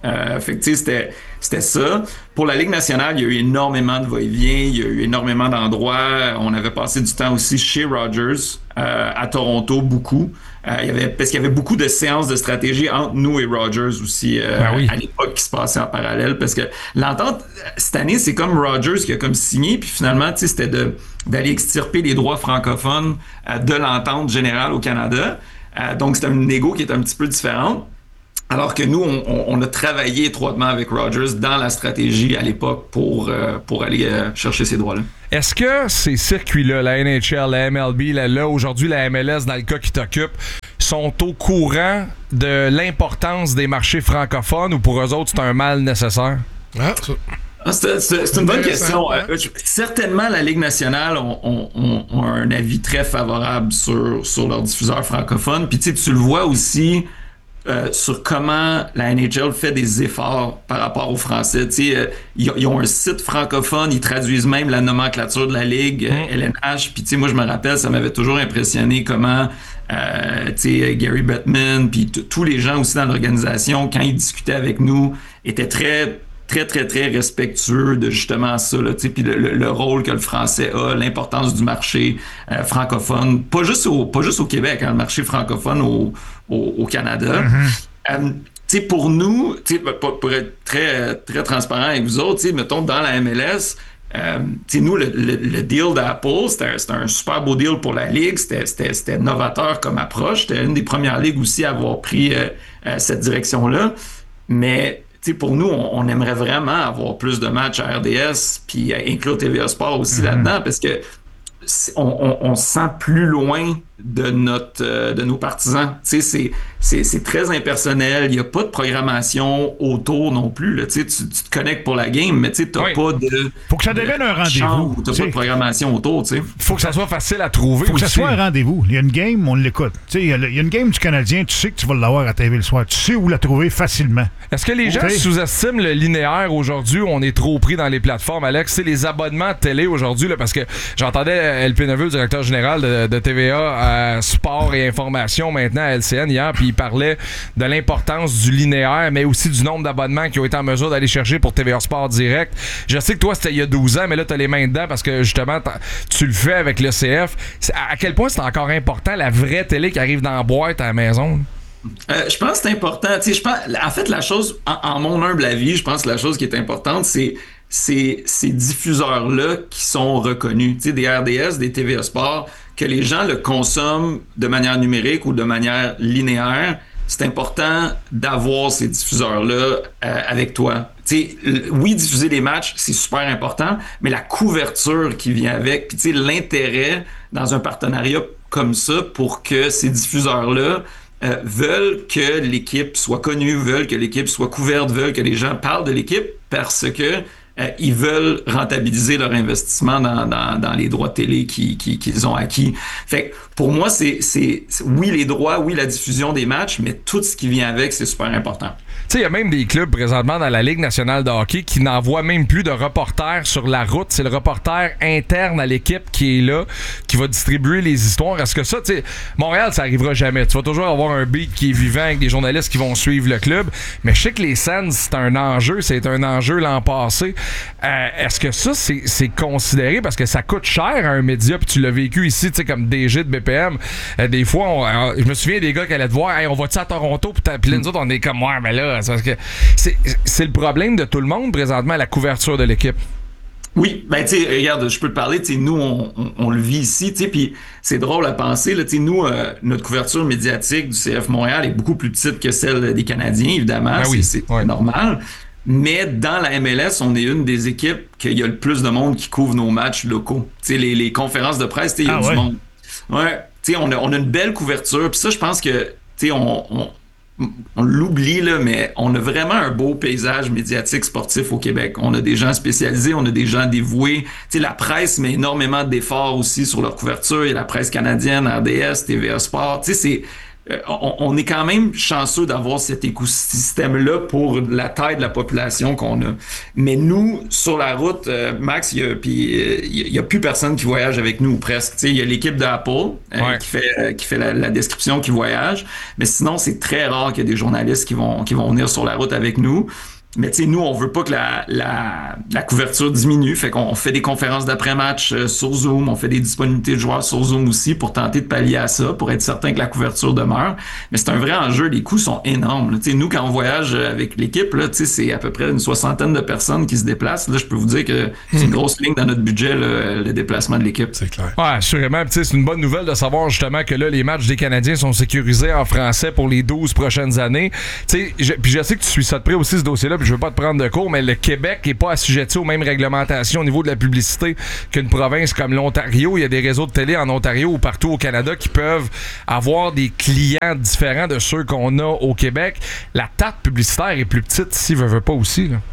Euh, fait que, tu sais, c'était, c'était ça. Pour la Ligue nationale, il y a eu énormément de va-et-vient, il y a eu énormément d'endroits. On avait passé du temps aussi chez Rogers, euh, à Toronto, beaucoup. Euh, il y avait, parce qu'il y avait beaucoup de séances de stratégie entre nous et Rogers aussi, euh, ben oui. à l'époque, qui se passaient en parallèle. Parce que l'entente, cette année, c'est comme Rogers qui a comme signé, puis finalement, tu sais, c'était de, d'aller extirper les droits francophones euh, de l'entente générale au Canada. Euh, donc, c'était une négo qui est un petit peu différente. Alors que nous, on, on a travaillé étroitement avec Rogers dans la stratégie à l'époque pour, euh, pour aller euh, chercher ces droits-là. Est-ce que ces circuits-là, la N H L, la M L B, là, là aujourd'hui la M L S, dans le cas qui t'occupe, sont au courant de l'importance des marchés francophones ou pour eux autres, c'est un mal nécessaire? Ah, ça... Ah, c'est, c'est, c'est une bonne question. Hein? Euh, certainement, la Ligue nationale ont, ont, ont, ont un avis très favorable sur, sur leurs diffuseurs francophones. Puis tu sais, tu le vois aussi... Euh, sur comment la N H L fait des efforts par rapport aux Français. Tu sais, euh, ils, ils ont un site francophone, ils traduisent même la nomenclature de la Ligue, mm. L N H. Puis tu sais, moi, je me rappelle, ça m'avait toujours impressionné comment, euh, tu sais, Gary Bettman, puis tous les gens aussi dans l'organisation, quand ils discutaient avec nous, étaient très... très, très, très respectueux de justement ça, là, tu sais, puis le, le, le rôle que le français a, l'importance du marché euh, francophone, pas juste au, pas juste au Québec, hein, le marché francophone au, au, au Canada. Mm-hmm. Euh, tu sais, pour nous, tu sais, pour, pour être très, très transparent avec vous autres, tu sais, mettons, dans la M L S, euh, tu sais, nous, le, le, le deal d'Apple, c'était, c'était un super beau deal pour la Ligue, c'était, c'était, c'était novateur comme approche, c'était une des premières ligues aussi à avoir pris euh, euh, cette direction-là, mais pour nous, on, on aimerait vraiment avoir plus de matchs à R D S, puis inclure T V A Sport aussi mm-hmm. là-dedans, parce que on, on, on se sent plus loin de notre euh, de nos partisans. C'est, c'est, c'est très impersonnel, il n'y a pas de programmation autour non plus. Là. Tu, tu te connectes pour la game, mais tu n'as oui. pas de... Faut que ça devienne un rendez-vous. Tu n'as pas de programmation autour. Il faut que ça soit facile à trouver. Faut que aussi. ça soit un rendez-vous. Il y a une game, on l'écoute. Il y, y a une game du Canadien, tu sais que tu vas l'avoir à T V le soir. Tu sais où la trouver facilement. Est-ce que les gens okay. sous-estiment le linéaire aujourd'hui? On est trop pris dans les plateformes, Alex. C'est les abonnements de télé aujourd'hui, là, parce que j'entendais L P Neveu, le directeur général de, de T V A, à Sport et Information, maintenant à L C N hier, puis il parlait de l'importance du linéaire, mais aussi du nombre d'abonnements qui ont été en mesure d'aller chercher pour T V A Sport Direct. Je sais que toi, c'était il y a douze ans, mais là, tu as les mains dedans parce que justement, tu le fais avec l'E C F. À quel point c'est encore important, la vraie télé qui arrive dans la boîte à la maison? Euh, je pense que c'est important. Tu sais, je pense, en fait, la chose, en, en mon humble avis, je pense que la chose qui est importante, c'est c'est ces diffuseurs-là qui sont reconnus. Tu sais, des R D S, des T V A Sport, que les gens le consomment de manière numérique ou de manière linéaire. C'est important d'avoir ces diffuseurs-là euh, avec toi. Tu sais, oui, diffuser des matchs, c'est super important, mais la couverture qui vient avec, puis tu sais, l'intérêt dans un partenariat comme ça pour que ces diffuseurs-là euh, veulent que l'équipe soit connue, veulent que l'équipe soit couverte, veulent que les gens parlent de l'équipe parce que Euh, ils veulent rentabiliser leur investissement dans, dans, dans les droits de télé qu'ils, qu'ils, qu'ils ont acquis. Fait que pour moi, c'est, c'est, c'est oui les droits, oui la diffusion des matchs, mais tout ce qui vient avec, c'est super important. Tu sais, il y a même des clubs présentement dans la Ligue nationale de hockey qui n'envoient même plus de reporters sur la route. C'est le reporter interne à l'équipe qui est là, qui va distribuer les histoires. Est-ce que ça, tu sais, Montréal, ça arrivera jamais. Tu vas toujours avoir un beat qui est vivant avec des journalistes qui vont suivre le club. Mais je sais que les Sens, c'est un enjeu. C'est un enjeu l'an passé. Euh, est-ce que ça, c'est, c'est considéré? Parce que ça coûte cher à un média, puis tu l'as vécu ici, tu sais, comme D G de B P M. Euh, des fois, on, euh, je me souviens des gars qui allaient te voir, hey, on va-tu à Toronto? Puis là, nous autres, on est comme, ouais, mais là, c'est parce que c'est, c'est le problème de tout le monde présentement, la couverture de l'équipe. Oui, ben tu sais, regarde, je peux te parler, tu sais, nous, on, on, on le vit ici, tu sais, puis c'est drôle à penser, là, tu sais, nous, euh, notre couverture médiatique du C F Montréal est beaucoup plus petite que celle des Canadiens, évidemment, ben oui, c'est, c'est ouais. normal. Mais dans la M L S, on est une des équipes qu'il y a le plus de monde qui couvre nos matchs locaux. Tu sais, les, les conférences de presse, tu sais, il y a ah, du ouais. monde. Ouais, tu sais, on a, on a une belle couverture. Puis ça, je pense que, tu sais, on, on, on l'oublie, là, mais on a vraiment un beau paysage médiatique sportif au Québec. On a des gens spécialisés, on a des gens dévoués. Tu sais, la presse met énormément d'efforts aussi sur leur couverture. Il y a la presse canadienne, R D S, T V A Sport. Tu sais, c'est... euh, on, on est quand même chanceux d'avoir cet écosystème-là pour la taille de la population qu'on a. Mais nous, sur la route, euh, Max, il y a, puis euh, il y a plus personne qui voyage avec nous, presque. Tu sais, il y a l'équipe d'Apple euh, ouais. qui fait euh, qui fait la, la description, qui voyage. Mais sinon, c'est très rare qu'il y ait des journalistes qui vont qui vont venir sur la route avec nous. Mais tu sais, nous, on veut pas que la, la, la couverture diminue. Fait qu'on fait des conférences d'après-match euh, sur Zoom. On fait des disponibilités de joueurs sur Zoom aussi pour tenter de pallier à ça, pour être certain que la couverture demeure. Mais c'est un vrai enjeu. Les coûts sont énormes. Tu sais, nous, quand on voyage avec l'équipe, là, tu sais, c'est à peu près une soixantaine de personnes qui se déplacent. Là, je peux vous dire que c'est une grosse ligne dans notre budget, là, le déplacement de l'équipe. C'est clair. Ouais, assurément. Tu sais, c'est une bonne nouvelle de savoir justement que là, les matchs des Canadiens sont sécurisés en français pour les douze prochaines années. Tu sais, puis je sais que tu suis ça de près aussi, ce dossier-là, puis je veux pas te prendre de cours, mais le Québec n'est pas assujetti aux mêmes réglementations au niveau de la publicité qu'une province comme l'Ontario. Il y a des réseaux de télé en Ontario ou partout au Canada qui peuvent avoir des clients différents de ceux qu'on a au Québec. La tarte publicitaire est plus petite ici, veut, veut pas aussi. Là.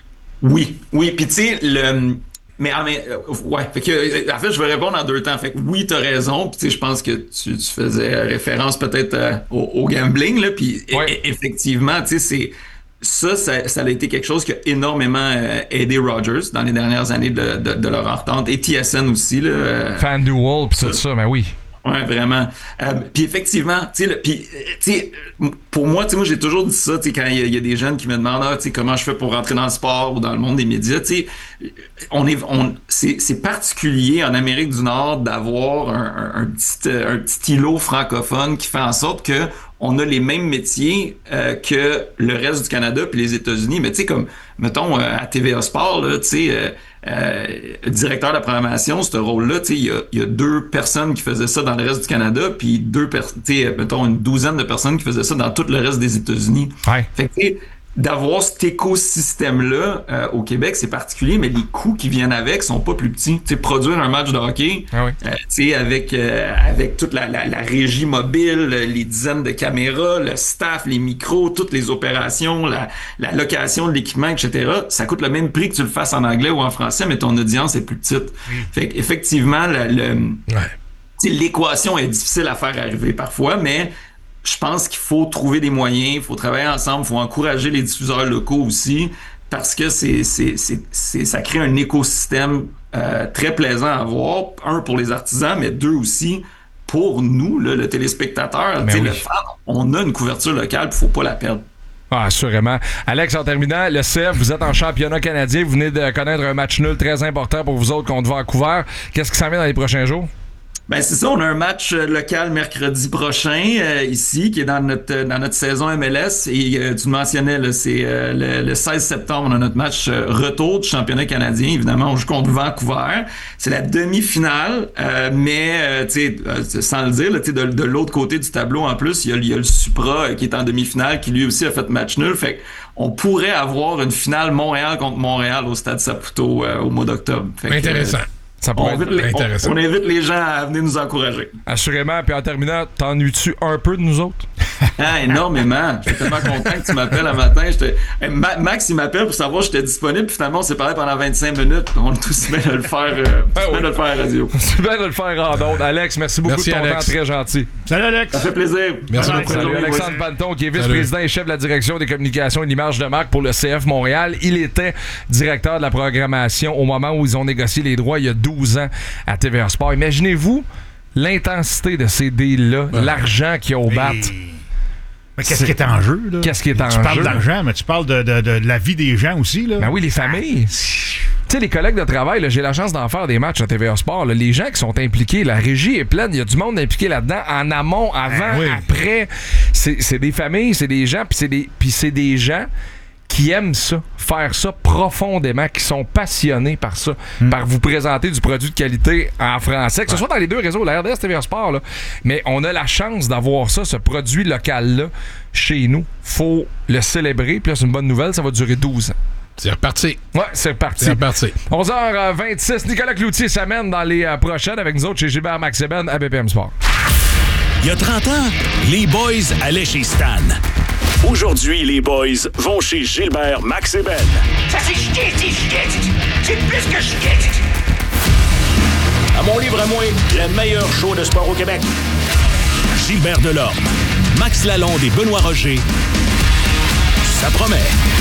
Oui, oui. Puis tu sais, le... Mais, ah, mais euh, ouais, fait que, en fait, je vais répondre en deux temps. Fait que oui, t'as raison. Puis tu sais, je pense que tu, tu faisais référence peut-être euh, au, au gambling, là. Puis ouais. e- effectivement, tu sais, c'est... Ça, ça, ça a été quelque chose qui a énormément euh, aidé Rogers dans les dernières années de, de, de leur entente. Et T S N aussi. Là, euh, FanDuel, pis tout ça, mais oui. Ouais, vraiment. Euh, puis effectivement, tu sais, puis tu sais, pour moi, tu sais, moi j'ai toujours dit ça, tu sais, quand il y, y a des jeunes qui me demandent, ah, tu sais, comment je fais pour rentrer dans le sport ou dans le monde des médias, tu sais, on est, on, c'est, c'est particulier en Amérique du Nord d'avoir un, un, un petit, un petit îlot francophone qui fait en sorte que on a les mêmes métiers euh, que le reste du Canada puis les États-Unis. Mais tu sais, comme, mettons, euh, à T V A Sport, là, tu sais, euh, euh, directeur de la programmation, ce rôle-là, tu sais, il y a, y a deux personnes qui faisaient ça dans le reste du Canada, puis deux, per- tu sais, mettons, une douzaine de personnes qui faisaient ça dans tout le reste des États-Unis. Ouais. Fait que, tu sais, d'avoir cet écosystème-là euh, au Québec, c'est particulier, mais les coûts qui viennent avec sont pas plus petits. Tu sais, produire un match de hockey, ah oui. euh, tu sais, avec euh, avec toute la, la, la régie mobile, les dizaines de caméras, le staff, les micros, toutes les opérations, la, la location de l'équipement, et cetera, ça coûte le même prix que tu le fasses en anglais ou en français, mais ton audience est plus petite. Mm. Fait qu'effectivement, le, le, ouais. tu sais, l'équation est difficile à faire arriver parfois, mais je pense qu'il faut trouver des moyens, il faut travailler ensemble, il faut encourager les diffuseurs locaux aussi, parce que c'est, c'est, c'est, c'est, ça crée un écosystème euh, très plaisant à voir. Un, pour les artisans, mais deux aussi, pour nous, là, le téléspectateur, oui. le fan, on a une couverture locale, il ne faut pas la perdre. Ah, assurément. Alex, en terminant, le C F, vous êtes en championnat canadien, vous venez de connaître un match nul très important pour vous autres contre Vancouver. Qu'est-ce qui s'en vient dans les prochains jours? Ben c'est ça, on a un match local mercredi prochain euh, ici qui est dans notre dans notre saison M L S et euh, tu le mentionnais là, c'est euh, le, le seize septembre, on a notre match euh, retour du championnat canadien. Évidemment, on joue contre Vancouver. C'est la demi-finale, euh, mais euh, tu sais euh, sans le dire, là, de, de l'autre côté du tableau en plus, il y a, il y a le Supra euh, qui est en demi-finale qui lui aussi a fait match nul. Fait on pourrait avoir une finale Montréal contre Montréal au Stade Saputo euh, au mois d'octobre. Fait intéressant. Que, euh, Ça on, invite les, on, on invite les gens à venir nous encourager. Assurément. Puis en terminant, t'ennuies-tu un peu de nous autres? Ah, énormément. Je suis tellement content que tu m'appelles un matin. J'étais... Max, il m'appelle pour savoir si j'étais disponible. Puis finalement, on s'est parlé pendant vingt-cinq minutes. On est tous bien de le faire, euh, ah, oui. de le faire à la radio. C'est bien de le faire en ondes. Alex, merci beaucoup merci, de ton Alex. temps. Très gentil. Salut, Alex. Ça fait plaisir. Merci beaucoup. Salut, Alexandre Panton, qui est vice-président et chef de la direction des communications et de l'image de marque pour le C F Montréal. Il était directeur de la programmation au moment où ils ont négocié les droits il y a douze ans à T V A Sport. Imaginez-vous l'intensité de ces deals-là, ouais. l'argent qu'il y a au bat. Mais qu'est-ce c'est... qui est en jeu, là? Qu'est-ce qui est en tu jeu? Tu parles d'argent, mais tu parles de, de, de, de la vie des gens aussi, là. Ben oui, les familles. Tu sais, les collègues de travail, là, j'ai la chance d'en faire des matchs à T V A Sport. Là, les gens qui sont impliqués, la régie est pleine, il y a du monde impliqué là-dedans, en amont, avant, ben oui. après. C'est, c'est des familles, c'est des gens, puis c'est des, puis c'est des gens qui aiment ça, faire ça profondément, qui sont passionnés par ça, mm. par vous présenter du produit de qualité en français, que ce soit dans les deux réseaux, la R D S, T V A Sport, là. Mais on a la chance d'avoir ça, ce produit local-là, chez nous. Faut le célébrer, puis là, c'est une bonne nouvelle, ça va durer douze ans. C'est reparti. Ouais, c'est reparti. C'est reparti. onze heures vingt-six, Nicolas Cloutier s'amène dans les euh, prochaines avec nous autres chez Gilbert Maxeben à B P M Sport. Il y a trente ans, les boys allaient chez Stan. Aujourd'hui, les boys vont chez Gilbert Maxeben. Ça c'est chiquet, chiquet. C'est plus que chiquet. À mon livre à moi, le meilleur show de sport au Québec. Gilbert Delorme, Max Lalonde et Benoît Roger, ça promet.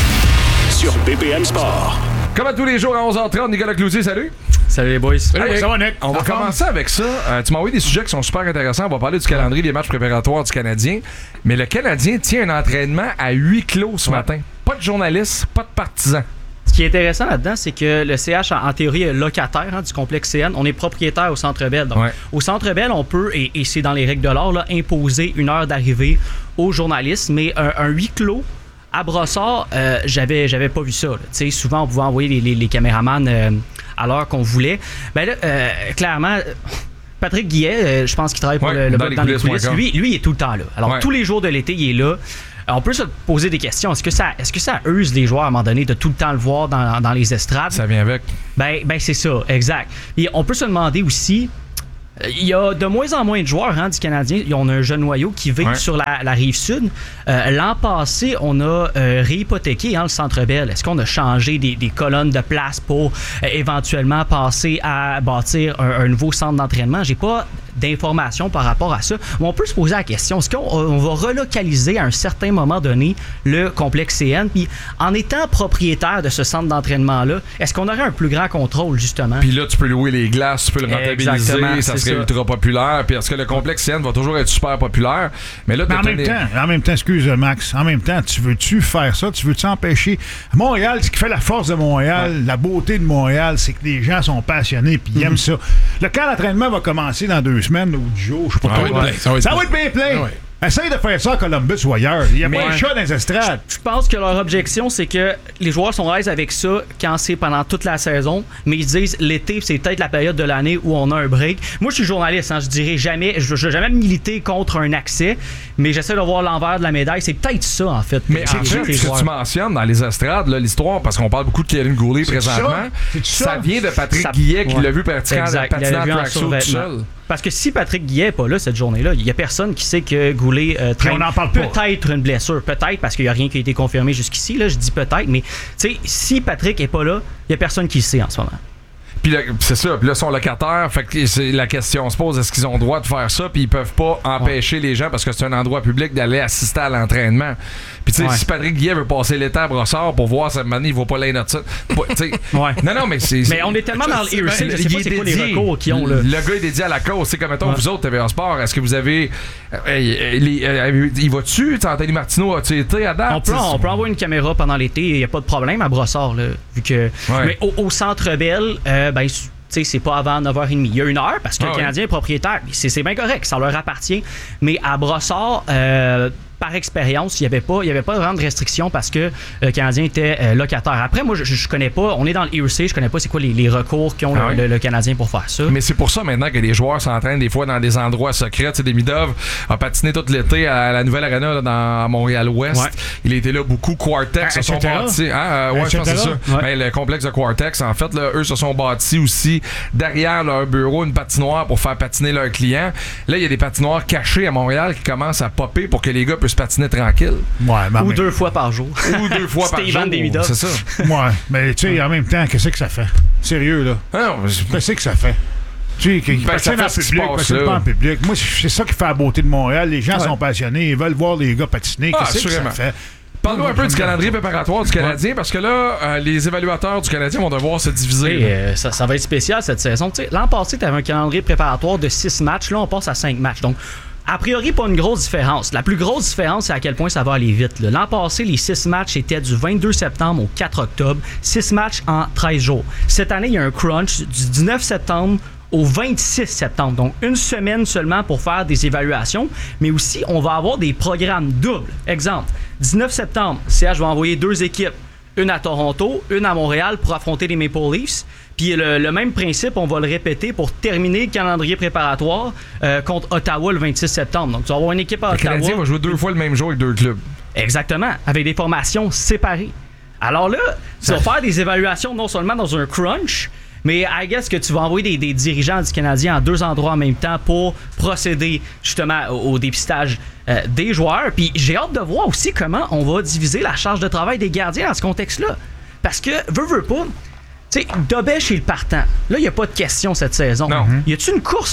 Sur B P M Sport. Comme à tous les jours à onze heures trente, Nicolas Cloutier, salut. Salut les boys. Salut, Hey, ça va, Nick? On va commencer avec ça. Euh, tu m'as envoyé des sujets qui sont super intéressants. On va parler du calendrier des matchs préparatoires du Canadien. Mais le Canadien tient un entraînement à huis clos ce Ouais. matin. Pas de journalistes, pas de partisans. Ce qui est intéressant là-dedans, c'est que le C H, en, en théorie, est locataire hein, du complexe C N. On est propriétaire au Centre Bell. Donc, Ouais. au Centre Bell, on peut, et, et c'est dans les règles de l'art, là, imposer une heure d'arrivée aux journalistes. Mais un, un huis clos à Brossard, euh, j'avais, j'avais pas vu ça. là. Tu sais, souvent, on pouvait envoyer les, les, les caméramans euh, à l'heure qu'on voulait. Ben là, euh, clairement... Patrick Guillet, euh, je pense qu'il travaille pour Ouais, le, le dans blog les dans les coulisses, coulisses. point com. Lui, lui, il est tout le temps là. Alors, Ouais. tous les jours de l'été, il est là. On peut se poser des questions. Est-ce que ça, est-ce que ça use les joueurs à un moment donné de tout le temps le voir dans, dans les estrades? Ça vient avec. Ben, ben c'est ça, exact. Et on peut se demander aussi, euh, il y a de moins en moins de joueurs hein, du Canadien. On a un jeune noyau qui vit Ouais. sur la, la rive sud. Euh, l'an passé, on a euh, réhypothéqué hein, le Centre Bell. Est-ce qu'on a changé des, des colonnes de place pour euh, éventuellement passer à bâtir un, un nouveau centre d'entraînement? J'ai pas d'informations par rapport à ça. Mais on peut se poser la question, est-ce qu'on on va relocaliser à un certain moment donné le complexe C N? Puis en étant propriétaire de ce centre d'entraînement-là, est-ce qu'on aurait un plus grand contrôle, justement? Puis là, tu peux louer les glaces, tu peux le rentabiliser, Exactement, ça c'est serait ça. ultra populaire. Puis parce que le complexe C N va toujours être super populaire. Mais là, Mais en t'as même des- temps, en même temps, excuse Max, en même temps, tu veux-tu faire ça? Tu veux-tu empêcher? Montréal, ce qui fait la force de Montréal, la beauté de Montréal, c'est que les gens sont passionnés puis ils aiment ça. Le camp d'entraînement va commencer dans deux semaines ou dix jours, je sais pas Ça va trop. être plein, ça va être Ça plein. va être bien plein. Ah ouais. Essaye de faire ça à Columbus ou ailleurs. Il n'y a Mais- pas de chat dans les estrades. Je pense que leur objection, c'est que les joueurs sont à l'aise avec ça quand c'est pendant toute la saison, mais ils disent l'été, c'est peut-être la période de l'année où on a un break. Moi, je suis journaliste, hein, je dirais jamais, je ne vais jamais militer contre un accès, mais j'essaie de voir l'envers de la médaille. C'est peut-être ça, en fait. Mais pour en les- fait, les ce que joueurs. tu mentionnes dans les estrades, là, l'histoire, parce qu'on parle beaucoup de Kevin Goulet C'est-tu présentement, ça? C'est-tu ça? ça? vient de Patrick Ça- Guillet qui ouais. l'a vu pratiquer Exact, il patinant l'avait vu en tracksuit tout survêtement. seul. Parce que si Patrick Guillet n'est pas là cette journée-là, il n'y a personne qui sait que Goulet euh, traîne on n'en parle pas. peut-être une blessure. Peut-être, parce qu'il n'y a rien qui a été confirmé jusqu'ici. Là, je dis peut-être, mais tu sais, si Patrick n'est pas là, il n'y a personne qui le sait en ce moment. Puis là, c'est ça, puis là, ils sont locataires. Fait que c'est- la question se pose, est-ce qu'ils ont le droit de faire ça? Puis ils peuvent pas empêcher les gens, parce que c'est un endroit public, d'aller assister à l'entraînement. Puis tu sais, Ouais. si Patrick Guillet veut passer l'été à Brossard pour voir cette année, il va pas l'aider de ça. Pas- tu sais, Ouais. Non, non, mais c'est... Mais on est tellement dans le c'est- hearsay, je sais il pas est c'est quoi les dédié. recours qu'ils ont, là. Le gars est dédié à la cause. C'est comme, mettons, Ouais. vous autres, T V A Sport, est-ce que vous avez... euh, euh, les- euh, il va-tu? T'sais, Anthony Martineau, as-tu été à date? On peut, on peut envoyer une caméra pendant l'été, il n'y a pas de problème à Brossard, là, vu que. Ouais. Mais au, au Centre Bell, euh, ben, tu sais, c'est pas avant neuf heures trente. Il y a une heure parce que Ah le ouais. Canadien est propriétaire. C'est, c'est bien correct, ça leur appartient. Mais à Brossard, euh, par expérience, il n'y avait pas, il y avait pas vraiment de restrictions parce que le Canadien était euh, locataire. Après, moi, je, je connais pas, on est dans le hearsay, je connais pas c'est quoi les, les recours qu'ont Ah le, ouais. le- le Canadien pour faire ça. Mais c'est pour ça maintenant que les joueurs s'entraînent des fois dans des endroits secrets. Tu sais, Demidov a patiné tout l'été à la nouvelle arena là, dans Montréal-Ouest. Ouais. Il était là beaucoup. Quartex À se sont et cetera. bâtis. Hein, euh, ouais, je pense que c'est ça. Ouais. Ben, le complexe de Quartex, en fait, là, eux se sont bâtis aussi derrière leur bureau une patinoire pour faire patiner leurs clients. Là, il y a des patinoires cachées à Montréal qui commencent à popper pour que les gars puissent patiner tranquille. Ouais, mais en Ou même- deux fois par jour. Ou deux fois par C'était jour. Ivan Demidov. C'est ça. Ouais, mais tu sais, en même temps, qu'est-ce que ça fait? Sérieux, là. Ah non, je- Qu'est-ce que ça fait? Tu sais, qu'ils Ben, ça patinent fait en ce qui se public, passe, patinent là. pas en public. Moi, c'est ça qui fait la beauté de Montréal. Les gens Ouais. sont passionnés, ils veulent voir les gars patiner. Ah, Qu'est-ce que ça assurément. fait? Parle-nous un peu du calendrier préparatoire du Canadien, parce que là, euh, les évaluateurs du Canadien vont devoir se diviser. Et, euh, ça, ça va être spécial cette saison. Tu sais, l'an passé, tu avais un calendrier préparatoire de six matchs. Là, on passe à cinq matchs. Donc, a priori, pas une grosse différence. La plus grosse différence, c'est à quel point ça va aller vite. là. L'an passé, les six matchs étaient du vingt-deux septembre au quatre octobre. six matchs en treize jours. Cette année, il y a un crunch du dix-neuf septembre au vingt-six septembre. Donc, une semaine seulement pour faire des évaluations. Mais aussi, on va avoir des programmes doubles. Exemple, dix-neuf septembre, C H va envoyer deux équipes. Une à Toronto, une à Montréal pour affronter les Maple Leafs. Puis le, le même principe, on va le répéter pour terminer le calendrier préparatoire euh, contre Ottawa le vingt-six septembre. Donc, tu vas avoir une équipe à Le Ottawa. Canadien va jouer deux fois le même jour avec deux clubs. Exactement, avec des formations séparées. Alors là, tu vas faire des évaluations non seulement dans un crunch, mais I guess que tu vas envoyer des, des dirigeants du Canadien en deux endroits en même temps pour procéder justement au, au dépistage euh, des joueurs. Puis j'ai hâte de voir aussi comment on va diviser la charge de travail des gardiens dans ce contexte-là. Parce que, veux, veux pas, tu sais, Dobèche est le partant. Là, il n'y a pas de question cette saison. Non. Y a-tu une course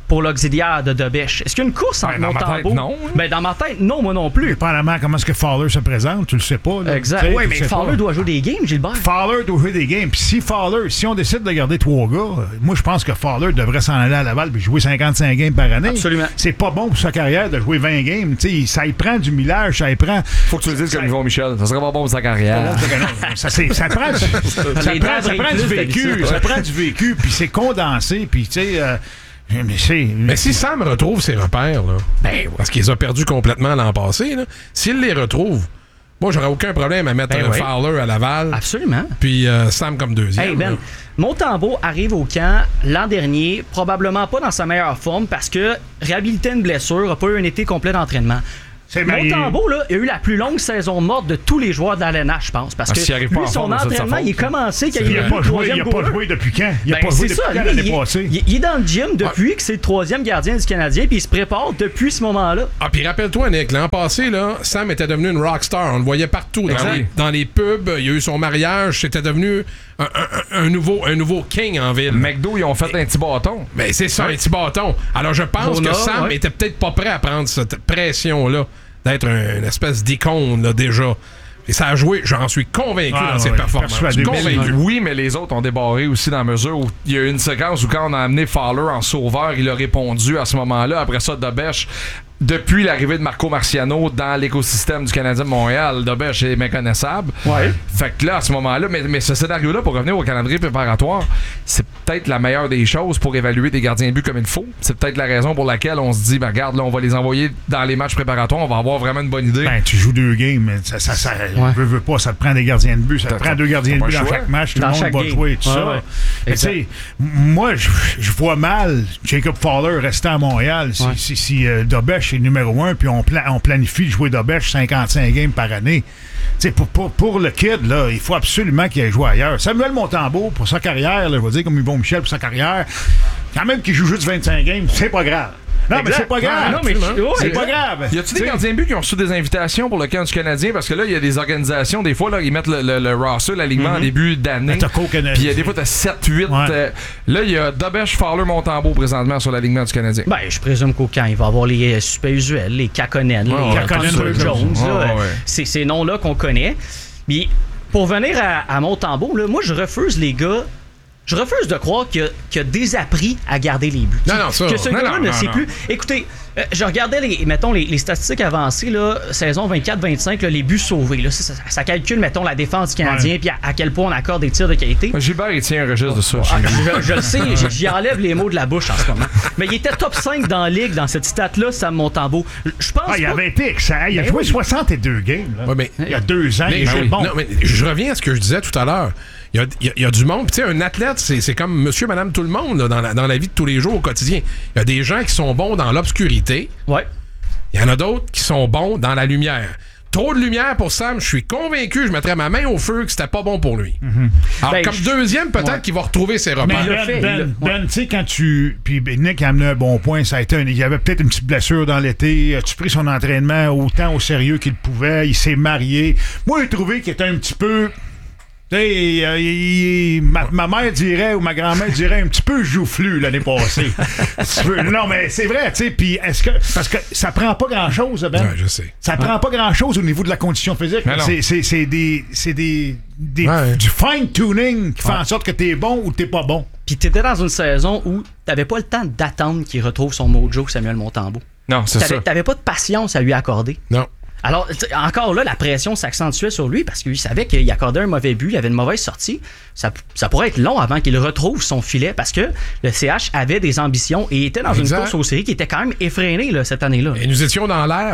pour l'auxiliaire de Dobèche. Est-ce qu'il y a une course entre Ben, dans ma Montembeau? tête, non. Ben, dans ma tête, non, moi non plus. Dépendamment comment est-ce que Fowler se présente, tu le sais pas. Là. Exact. T'sais, Oui, tu mais sais Fowler pas. doit jouer des games, Gilbert. Fowler doit jouer des games. Puis si Fowler, si on décide de garder trois gars, moi je pense que Fowler devrait s'en aller à Laval et jouer cinquante-cinq games par année. Absolument. C'est pas bon pour sa carrière de jouer vingt games. T'sais, ça y prend du millage, ça y prend. Faut que tu le dises comme Yvon Michel. Ça serait pas bon pour sa carrière. ça, c'est- ça prend du, ça Les prend, dents ça prend du plus, vécu. t'as dit ça. Ça prend du vécu, puis c'est condensé, puis tu sais. euh, mais c'est. Mais si Sam retrouve ses repères, là, Ben, parce qu'il les a perdus complètement l'an passé, là, s'il les retrouve, moi, j'aurais aucun problème à mettre Ben euh, oui. Fowler à Laval, Absolument. puis euh, Sam comme deuxième. Hey Ben, là. Montembeau arrive au camp l'an dernier, probablement pas dans sa meilleure forme parce que réhabilité une blessure, n'a pas eu un été complet d'entraînement. C'est marié. Montembeau, là, il a eu la plus longue saison morte de tous les joueurs de l'A L N H, je pense. Parce Ah, que s'il arrive lui, pas en son forme, c'est de sa entraînement, faute. il est commencé quand Il il a est pas le joué, il troisième a pas coureur. joué depuis quand? Il a Ben, pas joué c'est depuis ça, quand lui, l'année il, passée? il- il est dans le gym depuis que c'est le troisième gardien du Canadien, puis il se prépare depuis ce moment-là. Ah, puis rappelle-toi, Nick, l'an passé, là, Sam était devenu une rockstar. On le voyait partout. Dans, Exact. les, dans les pubs, il y a eu son mariage. C'était devenu un, un- un nouveau, un nouveau king en ville. McDo, ils ont fait un petit bâton. Mais c'est ça, un petit bâton. Alors, je pense Rona, que Sam ouais. était peut-être pas prêt à prendre cette pression-là, d'être un- une espèce d'icône, là, déjà. Et ça a joué, j'en suis convaincu Ah, dans ses ouais, performances. persuadé. Convaincu. Oui, mais les autres ont débarré aussi dans la mesure où il y a eu une séquence où quand on a amené Fowler en sauveur, il a répondu à ce moment-là. Après ça, Dobèche, depuis l'arrivée de Marco Marciano dans l'écosystème du Canadien de Montréal, Dobèche est méconnaissable. Ouais. Fait que là, à ce moment-là, mais, mais ce scénario-là, pour revenir au calendrier préparatoire, c'est peut-être la meilleure des choses pour évaluer des gardiens de but comme il faut. C'est peut-être la raison pour laquelle on se dit, ben regarde, là, on va les envoyer dans les matchs préparatoires, on va avoir vraiment une bonne idée. Ben, tu joues deux games, mais ça, ça, ça Ouais. veux, veux pas, ça te prend des gardiens de but, ça te T'as- prend deux t'as gardiens de pas but le dans choix. chaque match, tout Dans le monde chaque va game. jouer et tout Ouais, ça. ouais. Mais tu sais, m- moi, je, je vois mal Jacob Fowler rester à Montréal si, Ouais. si, si euh, Dobèche est numéro un, puis on, pla- on planifie de jouer Dobèche cinquante-cinq games par année. Tu sais, pour, pour, pour le kid, là, il faut absolument qu'il aille jouer ailleurs. Samuel Montembeau, pour sa carrière, là, je vais dire comme Yvon Michel, pour sa carrière, quand même qu'il joue juste vingt-cinq games, c'est pas grave. Non, mais Exact. c'est pas grave. Ah, non, mais je- ouais, c'est exact. pas grave. Y a-tu des T'sais, gardiens de but qui ont reçu des invitations pour le camp du Canadien? Parce que là, il y a des organisations, des fois, là, ils mettent le, le, le roster, l'alignement en début d'année. Ben, t'as qu'au Canadien. Puis il y a des fois, t'as sept huit. Ouais. euh, là, il y a Dobèche, Fowler, Montembeau présentement sur l'alignement du Canadien. Ben, je présume qu'au camp, il va y avoir les euh, suspects usuels, les Kakonen, les ouais, Kakkonen, Hunter ouais, Jones, ouais, là, ouais, euh, ouais. c'est ces noms-là qu'on connaît. Mais pour venir à, à Montembeau, là, moi, je refuse, les gars, je refuse de croire qu'il y a, qu'il y a désappris à garder les buts. Non, non, ça- Que ce non, gars-là non, ne non, sait non. plus. Écoutez, euh, je regardais, les, mettons, les, les statistiques avancées, là, saison vingt-quatre vingt-cinq, là, les buts sauvés. Là, ça, ça- ça calcule, mettons, la défense du Canadien, puis à, à quel point on accorde des tirs de qualité. Gilbert, il tient un registre de ça. Ah, chez lui. je, je le sais, j- j'y enlève les mots de la bouche en ce moment. Mais il était top cinq dans la ligue dans cette stat-là, Sam Montembeau. Je pense Ah, il pas- avait été excellent. Il a Ben joué oui. soixante-deux games. Là. Ouais, mais- il y a deux ans. Mais, il je, est bon. non, mais je reviens à ce que je disais tout à l'heure. Il y a, il y a- il y a du monde. Puis, tu sais, un athlète, c'est c'est comme monsieur, madame, tout le monde là, dans, la, dans la vie de tous les jours au quotidien. Il y a des gens qui sont bons dans l'obscurité. Ouais. Il y en a d'autres qui sont bons dans la lumière. Trop de lumière pour Sam, je suis convaincu, je mettrais ma main au feu que c'était pas bon pour lui. Alors, Ben, comme je- deuxième, peut-être Ouais. qu'il va retrouver ses Mais repères. il l'a Ben, fait, Ben, il l'a- Ben, tu sais, quand tu. Puis Nick a amené un bon point, ça a été un- il y avait peut-être une petite blessure dans l'été. As-tu pris son entraînement autant au sérieux qu'il pouvait? Il s'est marié. Moi, j'ai trouvé qu'il était un petit peu. Tu sais, euh, il- il- ma, ma mère dirait, ou ma grand-mère dirait, un petit peu joufflu l'année passée. Tu veux- non, mais c'est vrai, tu sais. Puis est-ce que. Parce que ça prend pas grand-chose, Ben. Ouais, je sais. Ça prend pas grand-chose au niveau de la condition physique. Mais non. C'est, c'est, c'est des. C'est des. des- Ouais. du fine-tuning qui fait en sorte que t'es bon ou t'es pas bon. Puis t'étais dans une saison où t'avais pas le temps d'attendre qu'il retrouve son mojo, Samuel Montembeau. Non, c'est T'avais, ça. t'avais pas de patience à lui accorder. Non. Alors, tu sais, encore là, la pression s'accentuait sur lui parce qu'il savait qu'il accordait un mauvais but, il avait une mauvaise sortie. Ça, ça pourrait être long avant qu'il retrouve son filet parce que le C H avait des ambitions et était dans Exact. une course aux séries qui était quand même effrénée là, cette année-là. Et nous étions dans l'ère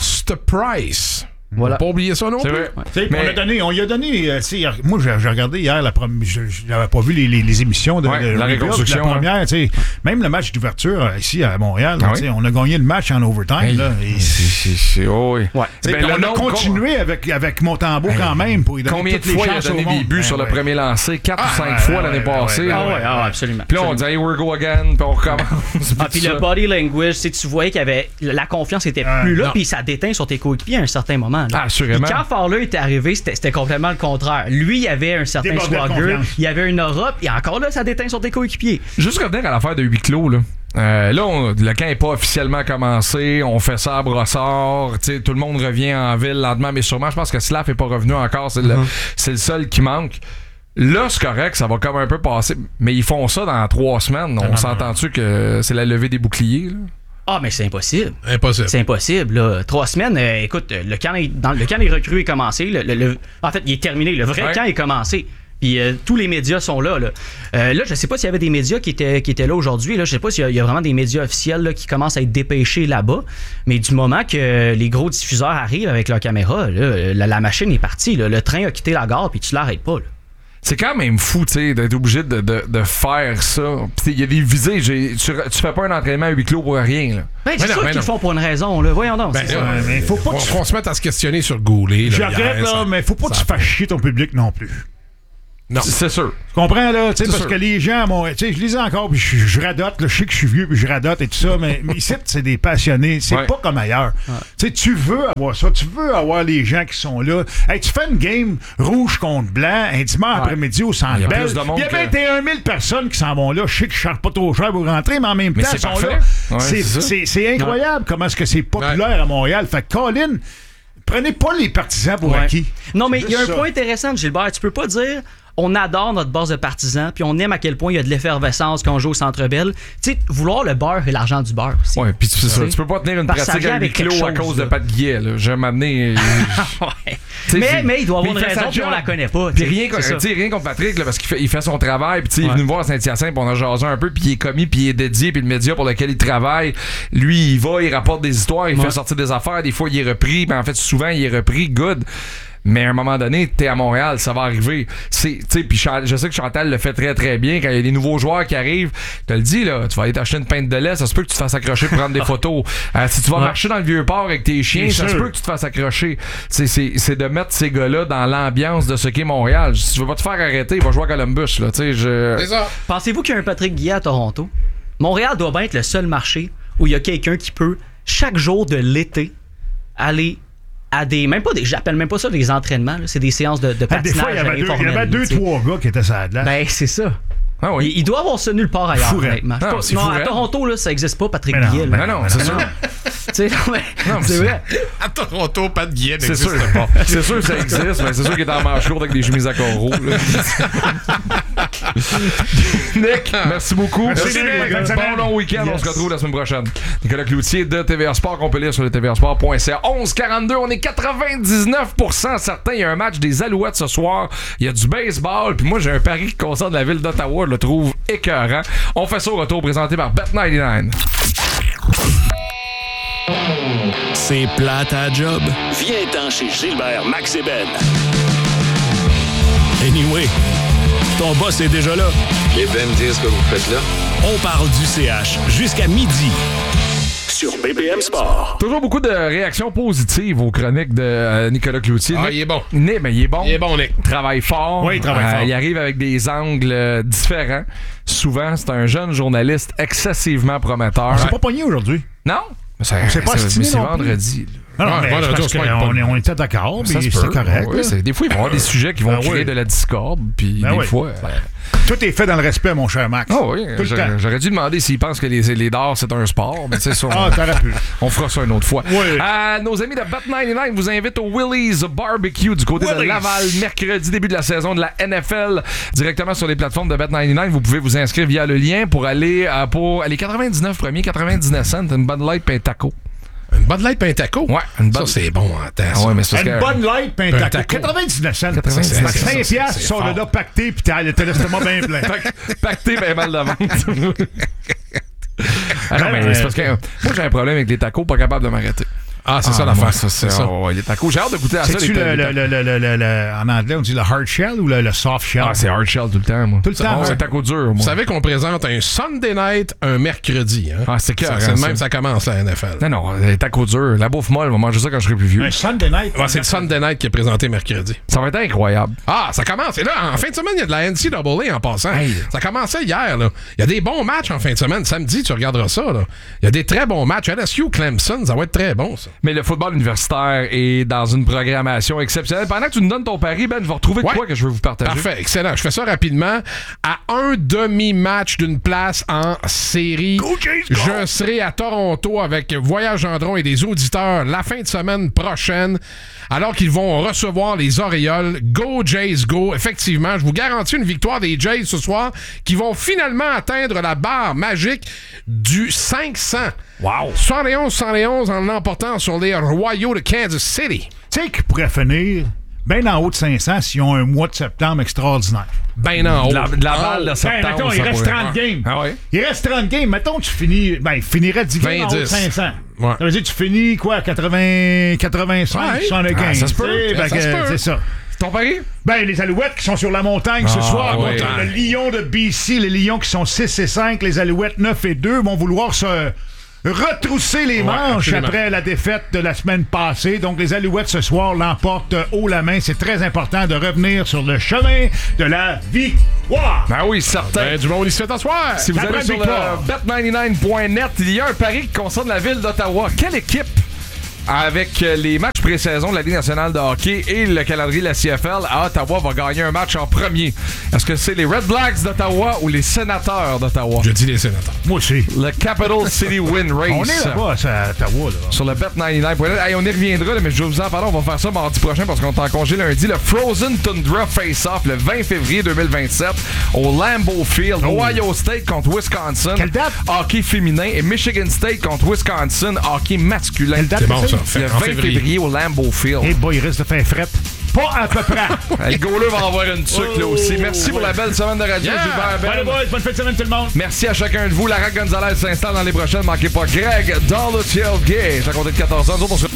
post-Price. Voilà. Faut pas oublier ça non C'est plus. vrai. Tu sais, Mais- on, a donné, on lui a donné. euh, tu sais, moi, j'ai j'ai regardé hier la première. Je n'avais pas vu les, les, les émissions de, Ouais, de la Rebuild, reconstruction, La première, tu sais, même le match d'ouverture euh, ici à Montréal, Ah tu sais, oui? on a gagné le match en overtime. Hey, là, et- c'est- c'est- c'est- oh oui. Ouais. tu sais, Ben, puis le on a nombre- continué avec, avec Montembeau quand même pour lui donner Combien de toutes les fois il a chances donné au des monde. buts Ben sur le ouais. premier lancé? quatre Ah, ou cinq ouais, fois ouais, l'année ouais, passée. ouais, là. Ah ouais, ouais, ah, ouais. absolument. Puis là, on absolument. dit, hey, we're go again, puis on recommence. Ah, puis le body language, tu sais, tu voyais qu'il y avait la confiance était Ah, plus là, non. puis ça déteint sur tes coéquipiers à un certain moment. là. Ah, assurément. Puis quand Fowler était arrivé, c'était c'était complètement le contraire. Lui, il avait un certain Débordait de swagger, confiance. il avait une Europe, et encore là, ça déteint sur tes coéquipiers. Juste revenir à l'affaire de huis clos, là. Euh, là, on, le camp n'est pas officiellement commencé. On fait ça à brossard. T'sais, tout le monde revient en ville lentement, mais sûrement. Je pense que Slav n'est pas revenu encore. C'est, mm-hmm. le, c'est le seul qui manque. Là, c'est correct. Ça va comme un peu passer. Mais ils font ça dans trois semaines. On s'entend-tu que c'est la levée des boucliers, là? Ah, mais c'est impossible. Impossible. C'est impossible, là. Trois semaines, euh, écoute, le camp, est, dans, le camp des recrues est commencé. Le, le, le, en fait, il est terminé. Le vrai ouais. camp est commencé. Puis euh, tous les médias sont là. Là, euh, là je sais pas s'il y avait des médias qui étaient, qui étaient là aujourd'hui. Là. Je sais pas s'il y a, il y a vraiment des médias officiels là, qui commencent à être dépêchés là-bas. Mais du moment que les gros diffuseurs arrivent avec leur caméra, là, la, la machine est partie. Là. Le train a quitté la gare puis tu l'arrêtes pas. Là. C'est quand même fou, tu sais, d'être obligé de, de, de faire ça. Il y a des visées. J'ai, tu, tu fais pas un entraînement à huis clos pour rien, là. Ben, c'est sûr qu'ils le font pour une raison, là. Voyons donc. Ben, c'est là, ça. mais faut pas qu'on tu... se mette à se questionner sur Goulet. Je regrette, là, ça, mais faut pas que tu fasses chier ton public non plus. Non. C'est sûr. Tu comprends, là? Parce sûr. que les gens, bon, je lisais encore, puis je, je radote, là, je sais que je suis vieux, puis je radote et tout ça, mais, mais ici, c'est des passionnés. C'est ouais. pas comme ailleurs. Ouais. Tu veux avoir ça. Tu veux avoir les gens qui sont là. Hey, tu fais une game rouge contre blanc un dimanche ouais. après-midi au Centre Bell. Il y a vingt et un mille personnes qui s'en vont là. Je sais que je ne charge pas trop cher pour rentrer, mais en même mais temps, ils sont là. Ouais, c'est, c'est, c'est, c'est incroyable ouais. comment est-ce que c'est populaire ouais. à Montréal. Fait que Colin, prenez pas les partisans pour ouais. acquis. Non, mais il y a un ça. point intéressant, Gilbert. Tu peux pas dire... On adore notre base de partisans, puis on aime à quel point il y a de l'effervescence quand on joue au Centre Bell. Tu sais, vouloir le beurre et l'argent du beurre aussi. Ouais, puis c'est ça. Tu peux pas tenir une Parce pratique à huis clos à cause là. de Pat Guillet. Je vais m'amener. ouais. mais, mais il doit avoir une raison, puis on la connaît pas. Puis rien, rien contre Patrick, là, parce qu'il fait, il fait son travail, puis ouais. il est venu me voir à Saint-Hyacinthe, puis on a jasé un peu, puis il est commis, puis il est dédié, puis le média pour lequel il travaille, lui, il va, il rapporte des histoires, il ouais. fait sortir des affaires, des fois il est repris, mais en fait, souvent il est repris, good. Mais à un moment donné, t'es à Montréal, ça va arriver. C'est, tu sais, puis je sais que Chantal le fait très très bien. Quand il y a des nouveaux joueurs qui arrivent, je te le dis, là, tu vas aller t'acheter une pinte de lait, ça se peut que tu te fasses accrocher pour prendre des photos. Euh, si tu vas ouais. marcher dans le Vieux-Port avec tes chiens, ça se peut que tu te fasses accrocher. C'est, c'est, c'est de mettre ces gars-là dans l'ambiance de ce qu'est Montréal. Si tu veux pas te faire arrêter, il va jouer à Columbus, là, tu sais. Je... C'est ça. Pensez-vous qu'il y a un Patrick Guillet à Toronto? Montréal doit bien être le seul marché où il y a quelqu'un qui peut, chaque jour de l'été, aller à des, même pas des, j'appelle même pas ça des entraînements, là, c'est des séances de, de patinage. Des fois, il y avait deux, il y avait deux trois gars qui étaient sur la glace. Ben, c'est ça. Ah oui. il, il doit avoir ça nulle part ailleurs, Fourette. honnêtement. Non, pas, non à Toronto, là, ça existe pas, Patrick mais Guillet. Non, mais non, c'est sûr. Tu sais, non, mais, non, mais c'est vrai. À Toronto, pas de Guillet n'existe c'est sûr, pas. C'est sûr que ça existe, mais c'est sûr qu'il est en manche courte avec des chemises à coraux. Nick, merci beaucoup. Merci, merci Nick. Bon long week-end. Yes. On se retrouve la semaine prochaine. Nicolas Cloutier de T V R Sport, qu'on peut lire sur le T V R sport point C A. onze quarante-deux, on est quatre-vingt-dix-neuf pour cent certains. Il y a un match des Alouettes ce soir. Il y a du baseball. Puis moi, j'ai un pari qui concerne la ville d'Ottawa. Je le trouve écœurant. On fait ça au retour, présenté par Bet quatre-vingt-dix-neuf. C'est plate à job. Viens-t'en chez Gilbert, Max et Ben. Anyway, ton boss est déjà là. Il va me dire ce que vous faites là. On parle du C H jusqu'à midi sur B B M Sport. Toujours beaucoup de réactions positives aux chroniques de euh, Nicolas Cloutier. Ah, Nick, il est bon. Nick, mais il est bon. Il est bon, Nick. Travaille fort. Oui, il travaille euh, fort. Il arrive avec des angles euh, différents. Souvent, c'est un jeune journaliste excessivement prometteur. On s'est pas pogné aujourd'hui. Non? Ça, on s'est pas c'est, estimé c'est non vendredi. Non, non, ouais, mais vendredi, parce qu'on on, on était d'accord, mais c'est correct. Ouais, c'est, des fois, il va y avoir des sujets qui vont ben créer oui. de la discorde, puis ben des oui. fois... Ben, tout est fait dans le respect, mon cher Max. Oh oui, j'aurais, j'aurais dû demander s'il pense que les, les dards, c'est un sport, mais tu sais, ça, ah, t'aurais pu. On fera ça une autre fois. Oui. Euh, nos amis de Bet quatre-vingt-dix-neuf vous invitent au Willys Barbecue du côté Willys. de Laval, mercredi, début de la saison de la N F L, directement sur les plateformes de Bet quatre-vingt-dix-neuf. Vous pouvez vous inscrire via le lien pour aller euh, pour aller quatre-vingt-dix-neuf premiers, quatre-vingt-dix-neuf cents, une Bud Light pain taco. Une Bud Light pain taco? Ouais. Une Bud... Ça, c'est bon en temps. Ah ouais, mais c'est une Bud Light pain taco. quatre-vingt-dix-neuf cents. cinq piastres, ils sont là pactés, puis t'as le l'estomac bien plein. Pacté, bien mal de vente. Ah non, mais c'est parce que moi, j'ai un problème avec les tacos, pas capable de m'arrêter. Ah, c'est ah, ça l'affaire. C'est, c'est ça. Oh, les tacos. J'ai hâte de goûter à c'est ça. C'est-tu le, le, le, le, le, le, en anglais, on dit le hard shell ou le, le soft shell? Ah, c'est hard shell tout le temps, moi. Tout le temps. Oh, c'est taco dur, moi. Vous savez qu'on présente un Sunday night un mercredi. Hein? Ah, c'est clair. C'est le même, ça commence la N F L. Non, non, les tacos durs. La bouffe molle, on va manger ça quand je serai plus vieux. Un Sunday night? Ah, c'est le Sunday night qui est présenté mercredi. Ça va être incroyable. Ah, ça commence. Et là, en fin de semaine, il y a de la N C A A en passant. Hey. Ça commençait hier, là. Il y a des bons matchs en fin de semaine. Samedi, tu regarderas ça, là. Il y a des très bons matchs. L S U Clemson, ça va être très bon, ça. Mais le football universitaire est dans une programmation exceptionnelle. Pendant que tu nous donnes ton pari, Ben, je vais retrouver de Ouais. quoi que je veux vous partager. Parfait, excellent. Je fais ça rapidement. À un demi-match d'une place en série, Go Jays, go! je serai à Toronto avec Voyage Gendron et des auditeurs la fin de semaine prochaine, alors qu'ils vont recevoir les Orioles. Go Jays, go! Effectivement, je vous garantis une victoire des Jays ce soir qui vont finalement atteindre la barre magique du cinq cents. Wow! soixante et onze soixante et onze en l'emportant sur les Royaux de Kansas City. Tu sais qu'ils pourraient finir bien en haut de cinq cents s'ils ont un mois de septembre extraordinaire. Ben en haut. De la, de la En balle de haut. septembre. Ben, mettons, il ça reste pourrait- trente games. Ah ouais? Il reste trente games. Mettons, tu finis. Ben, il finirait dix games en haut de vingt-dix. cinq cents. Ouais. Ça veut dire que tu finis quoi, quatre-vingts, quatre-vingt-cinq, Ouais. soixante-quinze. Ah, ça se peut. Tu sais, Ça fait se que, peut. C'est ça. Ton pari? Ben, les Alouettes qui sont sur la montagne ce Ah, soir ouais. contre le Lion de B C, les Lions qui sont six et cinq, les Alouettes neuf et deux vont vouloir se retrousser les Ouais, manches absolument. après la défaite de la semaine passée. Donc, les Alouettes ce soir l'emportent haut la main. C'est très important de revenir sur le chemin de la victoire. Ben oui, certain. Ben, du monde ici fait t'asseoir. Si vous La allez vraie sur victoire. le bet ninety-nine point net, il y a un pari qui concerne la ville d'Ottawa. Quelle équipe, avec les matchs pré-saison de la Ligue nationale de hockey et le calendrier de la C F L, à Ottawa va gagner un match en premier? Est-ce que c'est les Red Blacks d'Ottawa ou les Sénateurs d'Ottawa? Je dis les sénateurs. Moi aussi. Le Capital City Win Race. On est là-bas, c'est à Ottawa, là. Sur le bet ninety-nine point net. Hey, on y reviendra, là, mais je vais vous en parler. On va faire ça mardi prochain parce qu'on est en congé lundi. Le Frozen Tundra Face-Off le vingt février deux mille vingt-sept au Lambeau Field. Ohio State contre Wisconsin. Quelle date? Hockey féminin. Et Michigan State contre Wisconsin. Hockey masculin. Quelle date? C'est bon, ça. Le Fait- en vingt février. février au Lambeau Field. Eh boy, il risque de faire frette. Pas à peu près. Le goaler va avoir une tuque là aussi. Merci pour la belle semaine de radio, Yeah! Gilbert Ben. Allez, boys, bonne fin de semaine, tout le monde. Merci à chacun de vous. Lara Gonzalez s'installe dans les prochaines. Manquez pas Greg dans le tailgate. À compter de quatorze ans. Nous autres, on se...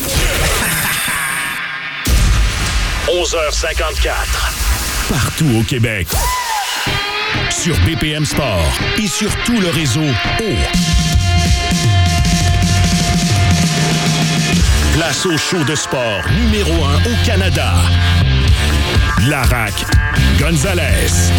onze heures cinquante-quatre. Partout au Québec. Sur B P M Sport et sur tout le réseau O. Place au show de sport numéro un au Canada. Larac Gonzalez.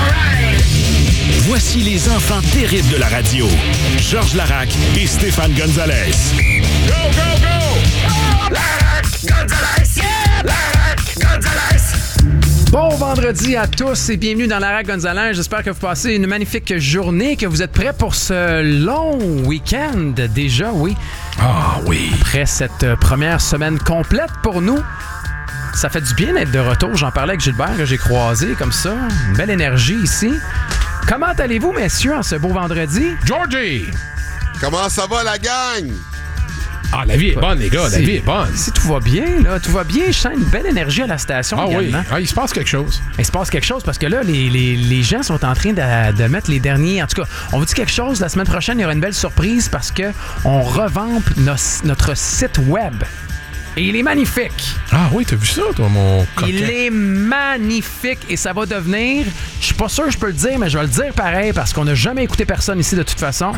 Voici les enfants terribles de la radio. Georges Larac et Stéphane Gonzalez. Go, go, go! Larac Gonzalez! Yeah! Larac Gonzalez! Bon vendredi à tous et bienvenue dans Larac Gonzalez. J'espère que vous passez une magnifique journée, que vous êtes prêts pour ce long week-end déjà, oui. Ah oui. Après cette euh, première semaine complète pour nous, ça fait du bien d'être de retour. J'en parlais avec Gilbert que j'ai croisé comme ça. Une belle énergie ici. Comment allez-vous, messieurs, en ce beau vendredi? Georgie! Comment ça va, la gang? Ah, la vie est bonne, les gars. La Si- vie est bonne. Si tout va bien, là, tout va bien. Je sens une belle énergie à la station Ah oui. également. Ah, il se passe quelque chose. Il se passe quelque chose parce que là, les, les, les gens sont en train de, de mettre les derniers. En tout cas, on vous dit quelque chose. La semaine prochaine, il y aura une belle surprise parce que on revampe nos- notre site web. Et il est magnifique. Ah oui, t'as vu ça, toi, mon coquin? Il est magnifique et ça va devenir. Je suis pas sûr que je peux le dire, mais je vais le dire pareil parce qu'on n'a jamais écouté personne ici de toute façon.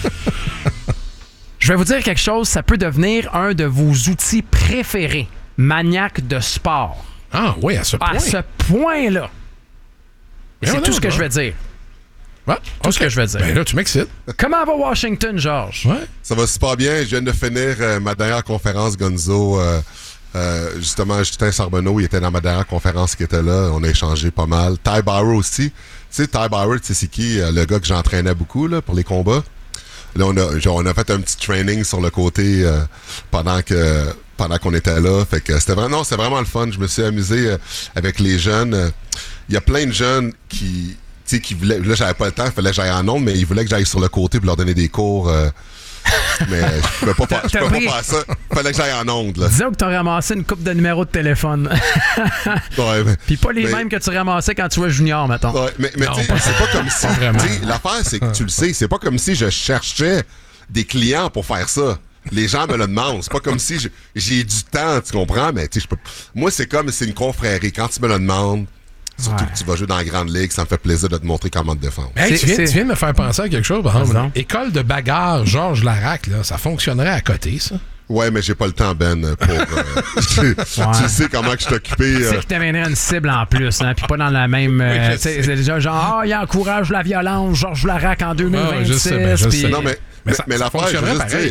Je vais vous dire quelque chose. Ça peut devenir un de vos outils préférés, maniaque de sport. Ah oui, à ce point. À ce point-là. Et Mais c'est non, tout ce que non. je vais dire. Ah, Tout ok. ce que je veux dire. Ben là, tu m'excites. Comment va Washington, Georges? Ouais. Ça va super bien. Je viens de finir euh, ma dernière conférence, Gonzo. Euh, euh, justement, Justin Charbonneau, il était dans ma dernière conférence qui était là. On a échangé pas mal. Ty Bauer aussi. Tu sais, Ty Bauer, tu sais, c'est qui? Euh, le gars que j'entraînais beaucoup là, pour les combats. Là, on a, genre, on a fait un petit training sur le côté euh, pendant que pendant qu'on était là. Fait que c'était vraiment, non, c'était vraiment le fun. Je me suis amusé euh, avec les jeunes. Euh, Il y a plein de jeunes qui... Tu sais, qui voulaient, là, j'avais pas le temps, il fallait que j'aille en ondes, mais ils voulaient que j'aille sur le côté pour leur donner des cours. Euh, mais je pouvais pas, faire, je T'as pouvais pris- pas faire ça. Il fallait que j'aille en ondes, là. Disons que tu as ramassé une coupe de numéros de téléphone. Ouais, mais, Puis pas les mais- mêmes que tu ramassais quand tu jouais junior, mettons. ouais, mais, mais Non, tu sais, pas- c'est pas comme si. pas vraiment. tu sais, l'affaire, c'est que tu le sais, c'est pas comme si je cherchais des clients pour faire ça. Les gens me le demandent. C'est pas comme si je- j'ai du temps, tu comprends? Mais tu sais, je peux. Moi, c'est comme c'est une confrérie. Quand tu me le demandes, surtout Ouais. que tu vas jouer dans la grande ligue, ça me fait plaisir de te montrer comment te défendre. Hey, C'est- tu, viens, c'est- tu viens de me faire penser à quelque chose, par exemple. Vas-y donc. École de bagarre Georges Larac, là, ça fonctionnerait à côté, ça. Ouais, mais j'ai pas le temps, Ben, pour. euh, tu, tu sais comment que je suis occupé. Tu euh, sais que t'amènerais une cible en plus, hein, puis pas dans la même... euh, Oui, je tu sais, sais. c'est déjà genre, ah, il encourage la violence, Georges Larac en deux mille vingt-six. Ouais, je sais, ben, je puis- sais. Non, mais, mais, ça- mais ça l'affaire, je veux fonctionnerait juste pareil. dire,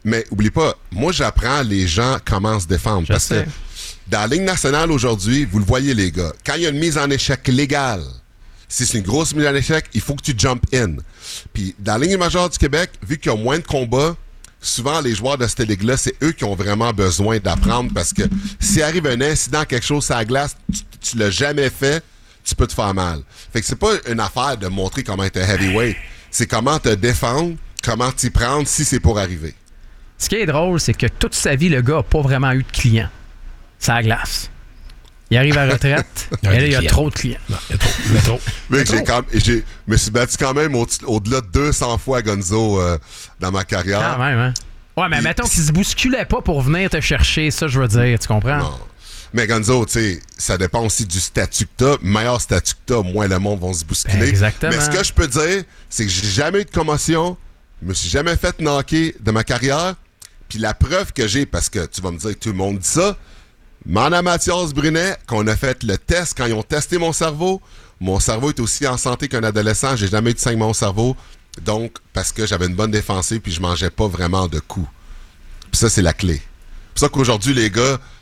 Mais oublie pas, moi, j'apprends les gens comment se défendre. Je parce sais. que dans la Ligue nationale aujourd'hui, vous le voyez, les gars, quand il y a une mise en échec légale, si c'est une grosse mise en échec, il faut que tu jump in. Puis dans la Ligue majeure du Québec, vu qu'il y a moins de combats, souvent les joueurs de cette ligue-là, c'est eux qui ont vraiment besoin d'apprendre parce que s'il arrive un incident, quelque chose sur la glace, tu, tu l'as jamais fait, tu peux te faire mal. Fait que c'est pas une affaire de montrer comment être un heavyweight. C'est comment te défendre, comment t'y prendre si c'est pour arriver. Ce qui est drôle, c'est que toute sa vie, le gars n'a pas vraiment eu de clients. C'est la glace. Il arrive à la retraite, et là, il y a trop de clients. Non, il y a trop. Il y a trop. Mais j'ai quand, j'ai, me suis battu quand même au, au-delà de deux cents fois Gonzo euh, dans ma carrière. Quand même, hein? Ouais, mais mettons qu'il se bousculait pas pour venir te chercher, ça, je veux dire, tu comprends? Non. Mais Gonzo, tu sais, ça dépend aussi du statut que t'as. Meilleur statut que t'as, moins le monde va se bousculer. Ben, exactement. Mais ce que je peux dire, c'est que j'ai jamais eu de commotion, je me suis jamais fait knocker de ma carrière. Puis la preuve que j'ai, parce que tu vas me dire que tout le monde dit ça, Mana Mathias Brunet, qu'on a fait le test, quand ils ont testé mon cerveau, mon cerveau est aussi en santé qu'un adolescent. J'ai jamais eu de saignement au cerveau. Donc, parce que j'avais une bonne défensive puis je mangeais pas vraiment de coups. Puis ça, c'est la clé. C'est pour ça qu'aujourd'hui, les gars,